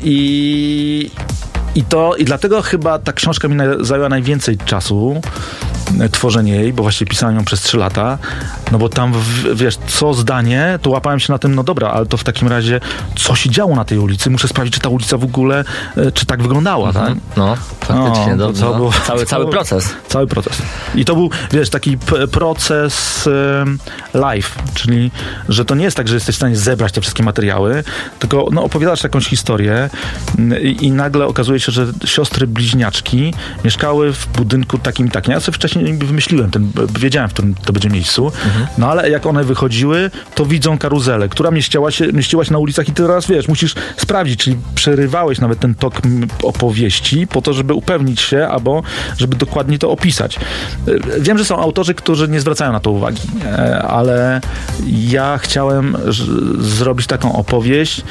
I i to, i dlatego chyba ta książka mi na, zajęła najwięcej czasu, e, tworzenie jej, bo właściwie pisałem ją przez trzy lata, no bo tam, w, wiesz, co zdanie, to łapałem się na tym, no dobra, ale to w takim razie, co się działo na tej ulicy? Muszę sprawdzić, czy ta ulica w ogóle, e, czy tak wyglądała, mhm. tak? No, faktycznie, no, to, no, był, cały, cały to, proces. Cały proces. I to był, wiesz, taki p- proces e, live, czyli, że to nie jest tak, że jesteś w stanie zebrać te wszystkie materiały, tylko, no, opowiadasz jakąś historię i, i nagle okazuje się, że siostry bliźniaczki mieszkały w budynku takim i takim. Ja sobie wcześniej wymyśliłem, ten, wiedziałem, w którym to będzie miejscu, mhm. no ale jak one wychodziły, to widzą karuzelę, która mieściła się, mieściła się na ulicach i teraz, wiesz, musisz sprawdzić, czyli przerywałeś nawet ten tok opowieści po to, żeby upewnić się, albo żeby dokładnie to opisać. Wiem, że są autorzy, którzy nie zwracają na to uwagi, ale ja chciałem zrobić taką opowieść,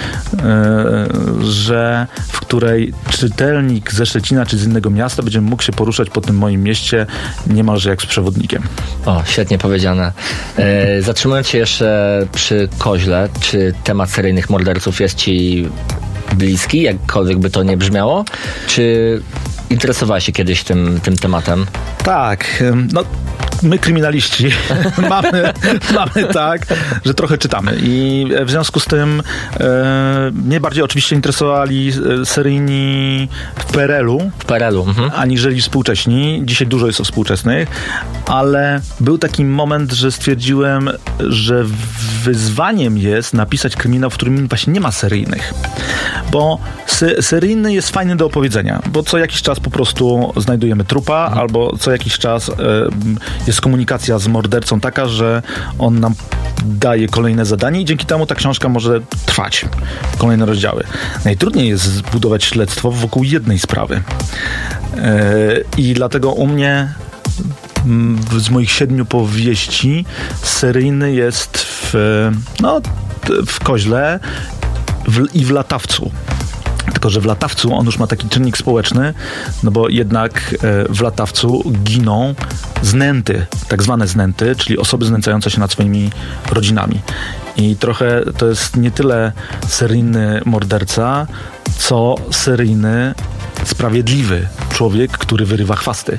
że w której czytelnik ze Szczecina czy z innego miasta będzie mógł się poruszać po tym moim mieście niemalże jak z przewodnikiem. O, świetnie powiedziane. E, zatrzymując się jeszcze przy Koźle, czy temat seryjnych morderców jest ci bliski, jakkolwiek by to nie brzmiało? Czy interesowałeś się kiedyś tym, tym tematem? Tak, no my kryminaliści mamy, mamy tak, że trochę czytamy i w związku z tym e, mnie bardziej oczywiście interesowali seryjni w P R L-u, w P R L-u mhm. aniżeli współcześni. Dzisiaj dużo jest o współczesnych, ale był taki moment, że stwierdziłem, że wyzwaniem jest napisać kryminał, w którym właśnie nie ma seryjnych, bo sy- seryjny jest fajny do opowiedzenia, bo co jakiś czas po prostu znajdujemy trupa, mhm. albo co jakiś czas e, jest komunikacja z mordercą taka, że on nam daje kolejne zadanie i dzięki temu ta książka może trwać. Kolejne rozdziały. Najtrudniej jest zbudować śledztwo wokół jednej sprawy. Yy, I dlatego u mnie z moich siedmiu powieści seryjny jest w, no, w Koźle w, i w Latawcu. Tylko że w Latawcu on już ma taki czynnik społeczny, no bo jednak w Latawcu giną znęty, tak zwane znęty, czyli osoby znęcające się nad swoimi rodzinami. I trochę to jest nie tyle seryjny morderca, co seryjny sprawiedliwy człowiek, który wyrywa chwasty.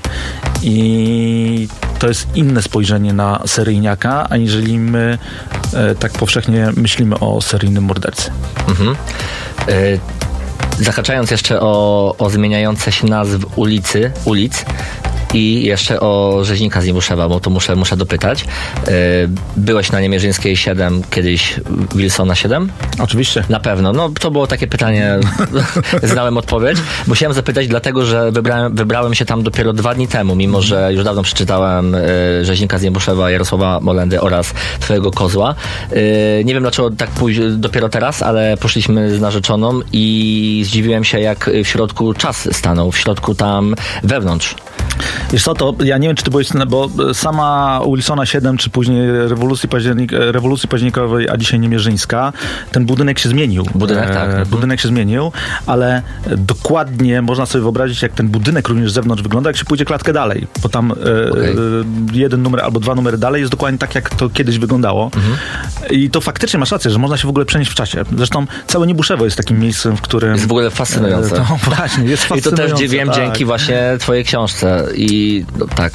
I to jest inne spojrzenie na seryjniaka, aniżeli my e, tak powszechnie myślimy o seryjnym mordercy. Mhm. Y- Zahaczając jeszcze o, o zmieniające się nazwy ulicy, ulic i jeszcze o rzeźnika z Niebuszewa, bo to muszę, muszę dopytać. Yy, byłeś na Niemierzyńskiej siedem, kiedyś Wilsona siedem? Oczywiście. Na pewno. No to było takie pytanie, znałem odpowiedź. Musiałem zapytać, dlatego że wybrałem, wybrałem się tam dopiero dwa dni temu, mimo że już dawno przeczytałem yy, rzeźnika z Niebuszewa, Jarosława Molendy oraz Twojego kozła. Yy, nie wiem dlaczego tak później, dopiero teraz, ale poszliśmy z narzeczoną i zdziwiłem się, jak w środku czas stanął, w środku tam wewnątrz. Wiesz co, to ja nie wiem, czy ty byłeś, bo sama Wilsona siedem, czy później rewolucji, październik, rewolucji październikowej, a dzisiaj Niemierzyńska, ten budynek się zmienił. Budynek, tak. E, budynek się zmienił, ale dokładnie można sobie wyobrazić, jak ten budynek również z zewnątrz wygląda, jak się pójdzie klatkę dalej, bo tam e, okay. jeden numer albo dwa numery dalej jest dokładnie tak, jak to kiedyś wyglądało. Mhm. I to faktycznie masz rację, że można się w ogóle przenieść w czasie. Zresztą całe Niebuszewo jest takim miejscem, w którym... Jest w ogóle fascynujące. E, to właśnie, jest fascynujące. I to też wiem tak. dzięki właśnie twojej książce. I no, tak.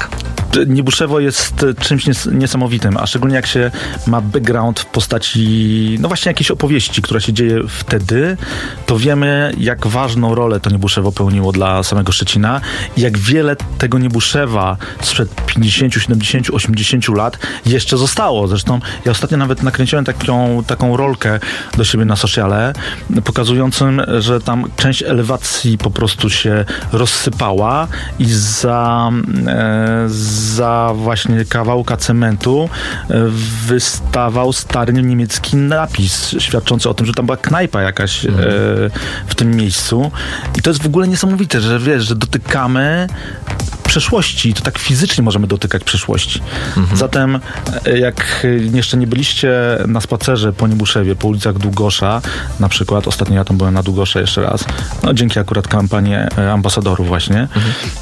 Niebuszewo jest czymś nies- niesamowitym, a szczególnie jak się ma background w postaci, no właśnie jakiejś opowieści, która się dzieje wtedy, to wiemy, jak ważną rolę to Niebuszewo pełniło dla samego Szczecina i jak wiele tego Niebuszewa sprzed pięćdziesiąt, siedemdziesiąt, osiemdziesiąt lat jeszcze zostało. Zresztą ja ostatnio nawet nakręciłem taką, taką rolkę do siebie na sociale, pokazującym, że tam część elewacji po prostu się rozsypała i za, e, za właśnie kawałka cementu e, wystawał stary niemiecki napis świadczący o tym, że tam była knajpa jakaś e, w tym miejscu. I to jest w ogóle niesamowite, że wiesz, że dotykamy przeszłości, to tak fizycznie możemy dotykać przeszłości. Mhm. Zatem jak jeszcze nie byliście na spacerze po Niebuszewie, po ulicach Długosza, na przykład, ostatnio ja tam byłem na Długosza jeszcze raz, no dzięki akurat kampanii ambasadorów właśnie, mhm.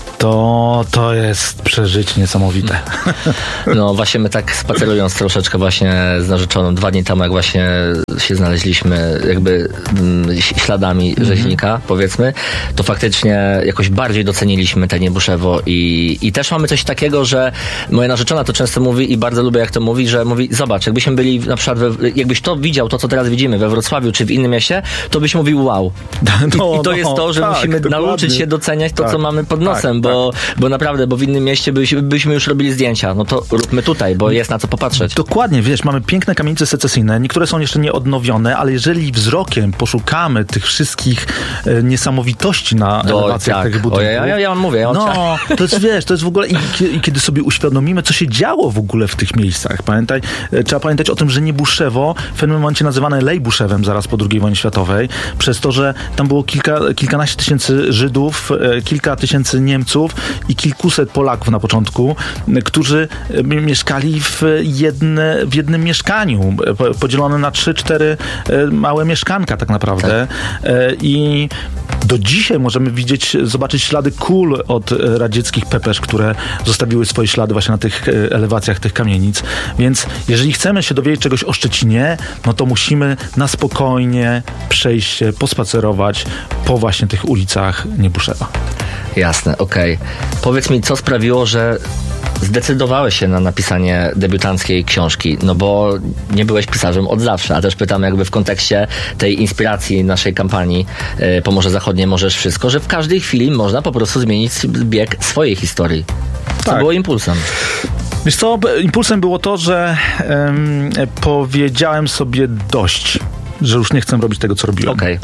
to to jest przeżycie niesamowite. No właśnie my tak spacerując troszeczkę właśnie z narzeczoną dwa dni temu, jak właśnie się znaleźliśmy jakby mm, śladami mhm. rzeźnika, powiedzmy, to faktycznie jakoś bardziej doceniliśmy te Niebuszewo i, i też mamy coś takiego, że moja narzeczona to często mówi i bardzo lubię jak to mówi, że mówi, zobacz, jakbyśmy byli na przykład, we, jakbyś to widział, to co teraz widzimy we Wrocławiu czy w innym mieście, to byś mówił wow. I, no, i to no, jest to, że tak, musimy dokładnie. nauczyć się doceniać to, tak, co mamy pod nosem, tak, bo, tak. bo naprawdę, bo w innym mieście byśmy, byśmy już robili zdjęcia, no to róbmy tutaj, bo jest na co popatrzeć. Dokładnie, wiesz, mamy piękne kamienice secesyjne, niektóre są jeszcze nieodnowione, ale jeżeli wzrokiem poszukamy tych wszystkich e, niesamowitości na Do, elewacjach tak. tych budynków. O, ja, ja, ja mówię. Ja no, to jest, wiesz, to jest w ogóle i, i kiedy sobie uświadomimy, co się działo w ogóle w tych miejscach. Pamiętaj, e, trzeba pamiętać o tym, że Niebuszewo, w pewnym momencie nazywane Lejbuszewem zaraz po drugiej wojnie światowej, przez to, że tam było kilka, kilkanaście tysięcy Żydów, e, kilka tysięcy Niemców i kilkuset Polaków na początku, e, którzy e, mieszkali w, jedne, w jednym mieszkaniu, e, podzielone na trzy, cztery e, małe mieszkanka tak naprawdę. Tak. E, I do dzisiaj możemy widzieć, zobaczyć ślady kul od radzieckich pepesz, które zostawiły swoje ślady właśnie na tych elewacjach tych kamienic. Więc jeżeli chcemy się dowiedzieć czegoś o Szczecinie, no to musimy na spokojnie przejść się, pospacerować po właśnie tych ulicach Niebuszewa. Jasne, okej. Okay. Powiedz mi, co sprawiło, że zdecydowałeś się na napisanie debiutanckiej książki, no bo nie byłeś pisarzem od zawsze, a też pytam jakby w kontekście tej inspiracji naszej kampanii y, Pomorze Zachodnie Możesz Wszystko, że w każdej chwili można po prostu zmienić bieg swojej historii. Co tak. było impulsem? Wiesz co, impulsem było to, że um, powiedziałem sobie dość, że już nie chcę robić tego, co robiłem. Okay.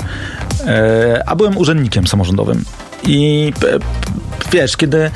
E, a byłem urzędnikiem samorządowym. I e, wiesz, kiedy e,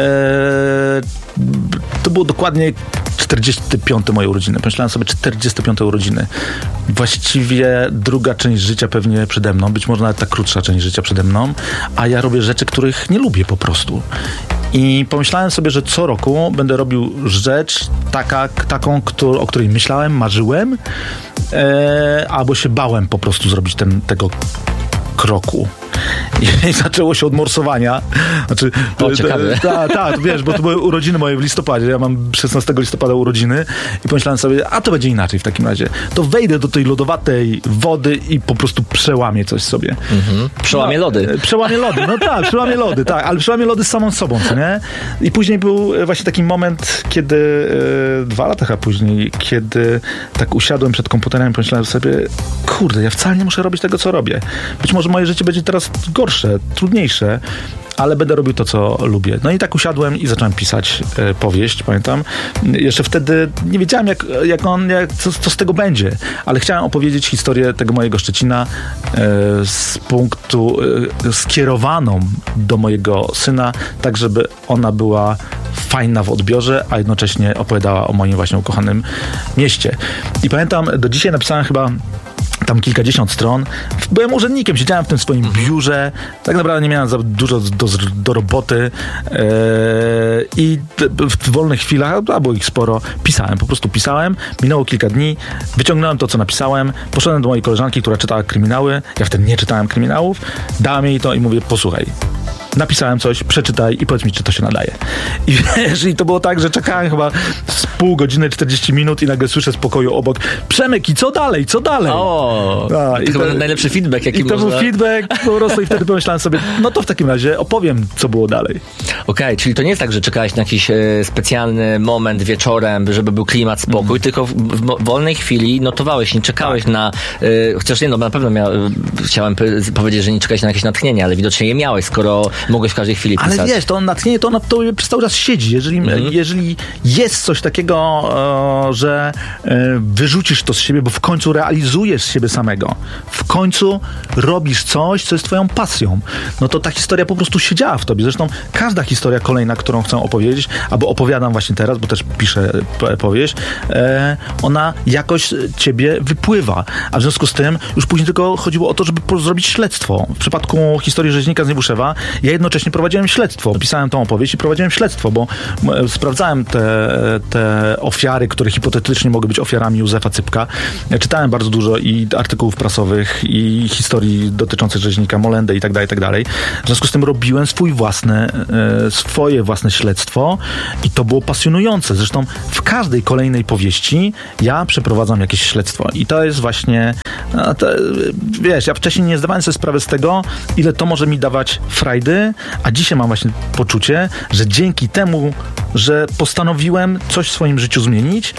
to było dokładnie czterdzieste piąte moje urodziny. Pomyślałem sobie czterdzieste piąte urodziny. Właściwie druga część życia pewnie przede mną, być może nawet ta krótsza część życia przede mną, a ja robię rzeczy, których nie lubię po prostu. I pomyślałem sobie, że co roku będę robił rzecz taka, taką, którą, o której myślałem, marzyłem, e, albo się bałem po prostu zrobić ten, tego kroku. I zaczęło się od morsowania. Znaczy, o, ciekawe. Tak, ta, wiesz, bo to były urodziny moje w listopadzie. Ja mam szesnastego listopada urodziny i pomyślałem sobie, a to będzie inaczej w takim razie. To wejdę do tej lodowatej wody i po prostu przełamię coś sobie. Mhm. Przełamię no, lody. Przełamię lody, no tak, przełamię lody, tak, ale przełamię lody z samą sobą, co nie? I później był właśnie taki moment, kiedy e, dwa lata chyba później, kiedy tak usiadłem przed komputerem i pomyślałem sobie, kurde, ja wcale nie muszę robić tego, co robię. Być może moje życie będzie teraz gorsze, trudniejsze, ale będę robił to, co lubię. No i tak usiadłem i zacząłem pisać e, powieść, pamiętam. Jeszcze wtedy nie wiedziałem, jak, jak on, jak, co, co z tego będzie, ale chciałem opowiedzieć historię tego mojego Szczecina e, z punktu e, skierowaną do mojego syna, tak żeby ona była fajna w odbiorze, a jednocześnie opowiadała o moim właśnie ukochanym mieście. I pamiętam, do dzisiaj napisałem chyba tam kilkadziesiąt stron. Byłem urzędnikiem, siedziałem w tym swoim biurze, tak naprawdę nie miałem za dużo do, do roboty yy, i w wolnych chwilach, a było ich sporo, pisałem, po prostu pisałem. Minęło kilka dni, wyciągnąłem to, co napisałem, poszedłem do mojej koleżanki, która czytała kryminały, ja wtedy nie czytałem kryminałów, dałem jej to i mówię, posłuchaj, napisałem coś, przeczytaj i powiedz mi, czy to się nadaje. I wiesz, i to było tak, że czekałem chyba z pół godziny, czterdzieści minut i nagle słyszę z pokoju obok: Przemek, i co dalej, co dalej? O, A, to i chyba to, najlepszy feedback, jaki I to można... był feedback po prostu i wtedy pomyślałem sobie, no to w takim razie opowiem, co było dalej. Okej, okay, czyli to nie jest tak, że czekałeś na jakiś e, specjalny moment wieczorem, żeby był klimat, spokój, mm. tylko w, w wolnej chwili notowałeś, nie czekałeś tak. na... E, chociaż nie, no na pewno mia, chciałem p- powiedzieć, że nie czekałeś na jakieś natchnienie, ale widocznie je miałeś, skoro mogłeś w każdej chwili pisać. Ale wiesz, to natchnienie to na to przez cały czas siedzi. Jeżeli, mm. jeżeli jest coś takiego, e, że e, wyrzucisz to z siebie, bo w końcu realizujesz siebie samego, w końcu robisz coś, co jest twoją pasją, no to ta historia po prostu siedziała w tobie. Zresztą każda historia kolejna, którą chcę opowiedzieć, albo opowiadam właśnie teraz, bo też piszę powieść, e, ona jakoś ciebie wypływa. A w związku z tym już później tylko chodziło o to, żeby zrobić śledztwo. W przypadku historii rzeźnika z Niebuszewa ja jednocześnie prowadziłem śledztwo. Pisałem tą opowieść i prowadziłem śledztwo, bo m, sprawdzałem te, te ofiary, które hipotetycznie mogły być ofiarami Józefa Cypka. Ja czytałem bardzo dużo i artykułów prasowych, i historii dotyczących rzeźnika, Molendy i tak dalej, i tak dalej. W związku z tym robiłem swój własny, e, swoje własne śledztwo i to było pasjonujące. Zresztą w każdej kolejnej powieści ja przeprowadzam jakieś śledztwo i to jest właśnie, no, to, wiesz, ja wcześniej nie zdawałem sobie sprawy z tego, ile to może mi dawać frajdy, a dzisiaj mam właśnie poczucie, że dzięki temu, że postanowiłem coś w swoim życiu zmienić,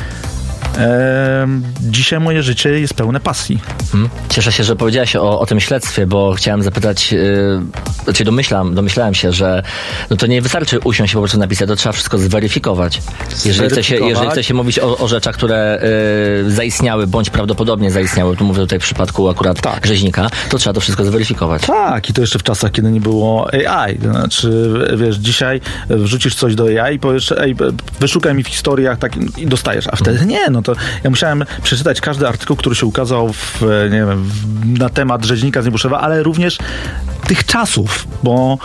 Eee, dzisiaj moje życie jest pełne pasji. Hmm. Cieszę się, że powiedziałaś o, o tym śledztwie, bo chciałem zapytać, yy, znaczy domyślam, domyślałem się, że no to nie wystarczy usiąść i po prostu napisać, to trzeba wszystko zweryfikować. Jeżeli chce się, jeżeli chce się mówić o, o rzeczach, które yy, zaistniały, bądź prawdopodobnie zaistniały, tu mówię tutaj w przypadku akurat tak. rzeźnika, to trzeba to wszystko zweryfikować. Tak, i to jeszcze w czasach, kiedy nie było A I. To znaczy, wiesz, dzisiaj wrzucisz coś do A I i powiesz, ej, wyszukaj mi w historiach tak, i dostajesz, a wtedy nie, no to ja musiałem przeczytać każdy artykuł, który się ukazał w, nie wiem, na temat rzeźnika z Niebuszewa, ale również tych czasów, bo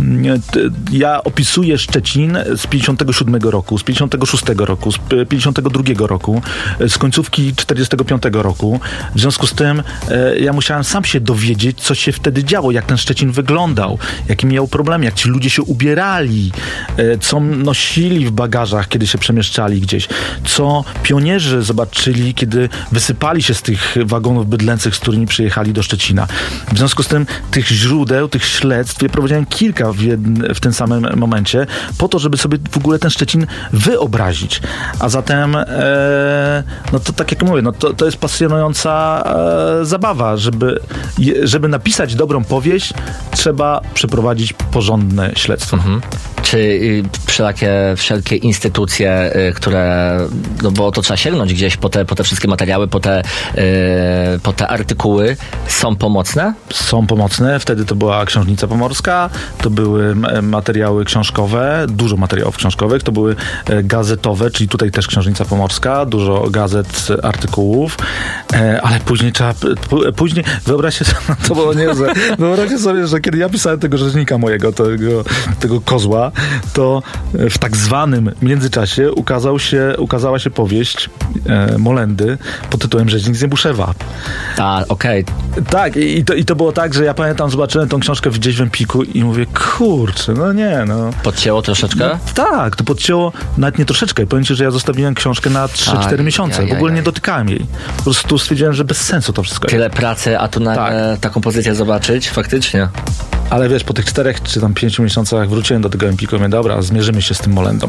ja opisuję Szczecin z pięćdziesiątego siódmego roku, z pięćdziesiątego szóstego roku, z pięćdziesiątego drugiego roku, z końcówki czterdziestego piątego roku. W związku z tym ja musiałem sam się dowiedzieć, co się wtedy działo, jak ten Szczecin wyglądał, jakie miał problemy, jak ci ludzie się ubierali, co nosili w bagażach, kiedy się przemieszczali gdzieś, co pionierzy zobaczyli, kiedy wysypali się z tych wagonów bydlęcych, z którymi przyjechali do Szczecina. W związku z tym tych źródeł, tych śledztw, ja prowadziłem kilka w, jedn, w tym samym momencie, po to, żeby sobie w ogóle ten Szczecin wyobrazić. A zatem e, no to tak jak mówię, no to, to jest pasjonująca e, zabawa. Żeby, żeby napisać dobrą powieść, trzeba przeprowadzić porządne śledztwo. Mhm. Czy y, wszelakie, wszelkie instytucje, y, które, no bo to trzeba sięgnąć gdzieś po te, po te wszystkie materiały, po te, y, po te artykuły, są pomocne? Są pomocne. Wtedy to była Książnica Pomorska, to były materiały książkowe, dużo materiałów książkowych, to były gazetowe, czyli tutaj też Książnica Pomorska, dużo gazet, artykułów, ale później trzeba, później, wyobraźcie sobie, to było niezłe, wyobraźcie sobie, że kiedy ja pisałem tego rzeźnika mojego, tego, tego kozła, to w tak zwanym międzyczasie ukazał się, ukazała się powieść e, Molendy pod tytułem Rzeźnik z Niebuszewa. A, okej. Okay. Tak, i, i, to, i to było tak, że ja pamiętam, zobaczyłem tą książkę gdzieś w Empiku i mówię, kurczę, no nie, no. Podcięło troszeczkę? No, tak, to podcięło nawet nie troszeczkę. Powiem ci, że ja zostawiłem książkę na trzy cztery miesiące. W ogóle nie dotykałem jej. Po prostu stwierdziłem, że bez sensu to wszystko. Tyle pracy, a tu na tak. e, taką pozycję zobaczyć, faktycznie. Ale wiesz, po tych czterech czy tam pięciu miesiącach wróciłem do tego Empiku i mówię, dobra, zmierzymy się z tym Molendą.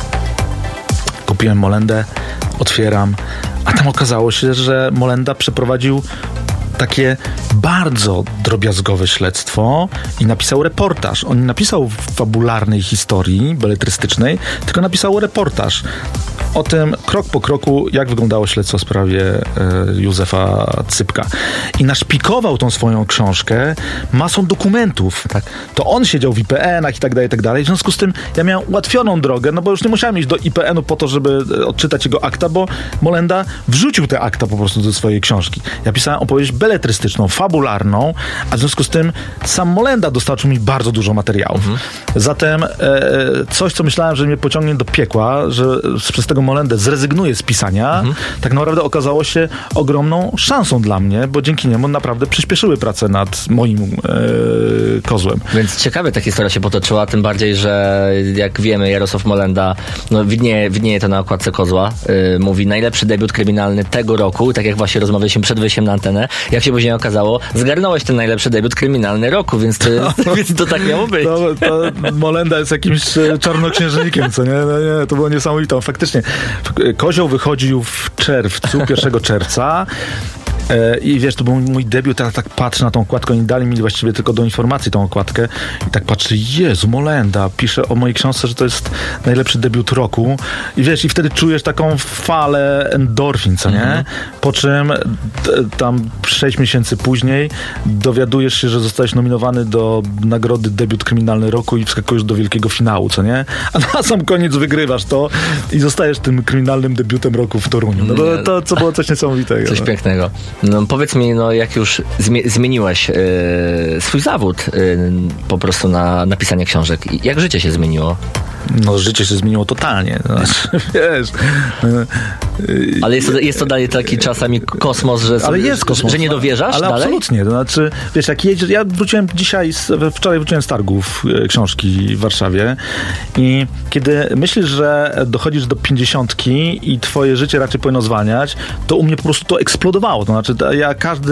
Kupiłem Molendę, otwieram, a tam okazało się, że Molenda przeprowadził takie bardzo drobiazgowe śledztwo i napisał reportaż. On nie napisał fabularnej historii beletrystycznej, tylko napisał reportaż o tym krok po kroku, jak wyglądało śledztwo w sprawie e, Józefa Cypka. I naszpikował tą swoją książkę masą dokumentów. Tak. To on siedział w I P N-ach i tak dalej, i tak dalej. W związku z tym ja miałem ułatwioną drogę, no bo już nie musiałem iść do I P N-u po to, żeby odczytać jego akta, bo Molenda wrzucił te akta po prostu do swojej książki. Ja pisałem opowieść beletrystyczną, fabularną, a w związku z tym sam Molenda dostarczył mi bardzo dużo materiałów. Mhm. Zatem e, coś, co myślałem, że mnie pociągnie do piekła, że przez tego Molendę zrezygnuje z pisania, mhm. tak naprawdę okazało się ogromną szansą dla mnie, bo dzięki niemu naprawdę przyspieszyły pracę nad moim e, kozłem. Więc ciekawie ta historia się potoczyła, tym bardziej, że jak wiemy, Jarosław Molenda, no widnieje, widnieje to na okładce kozła, yy, mówi najlepszy debiut kryminalny tego roku, tak jak właśnie rozmawialiśmy przed wyjściem na antenę. Jak się później okazało, zgarnąłeś ten najlepszy debiut kryminalny roku, więc, ty, no, więc to tak miało być. To, to Molenda jest jakimś czarnoksiężnikiem, co nie? No nie? To było niesamowite. Faktycznie, kozioł wychodził w czerwcu, pierwszego czerwca. I wiesz, to był mój debiut, teraz tak patrzę na tą okładkę, oni dali mi właściwie tylko do informacji tą okładkę i tak patrzę, Jezu, Molenda, pisze o mojej książce, że to jest najlepszy debiut roku i wiesz, i wtedy czujesz taką falę endorfin, co nie? Mm-hmm. Po czym t- tam sześć miesięcy później dowiadujesz się, że zostałeś nominowany do nagrody debiut kryminalny roku i wskakujesz do wielkiego finału, co nie? A na sam koniec wygrywasz to i zostajesz tym kryminalnym debiutem roku w Toruniu. No to, to co było coś niesamowitego. Coś no. pięknego. No powiedz mi, no jak już zmie- zmieniłeś yy, swój zawód yy, po prostu na napisanie książek, jak życie się zmieniło? No życie się zmieniło totalnie. Znaczy, wiesz. Ale jest to, jest to dalej taki czasami kosmos, że, ale jest kosmos, że nie dowierzasz ale dalej? Absolutnie. To znaczy, wiesz, jak jedziesz, ja wróciłem dzisiaj, z, wczoraj wróciłem z targów książki w Warszawie i kiedy myślisz, że dochodzisz do pięćdziesiątki i twoje życie raczej powinno zwalniać, to u mnie po prostu to eksplodowało. To znaczy, ja każdy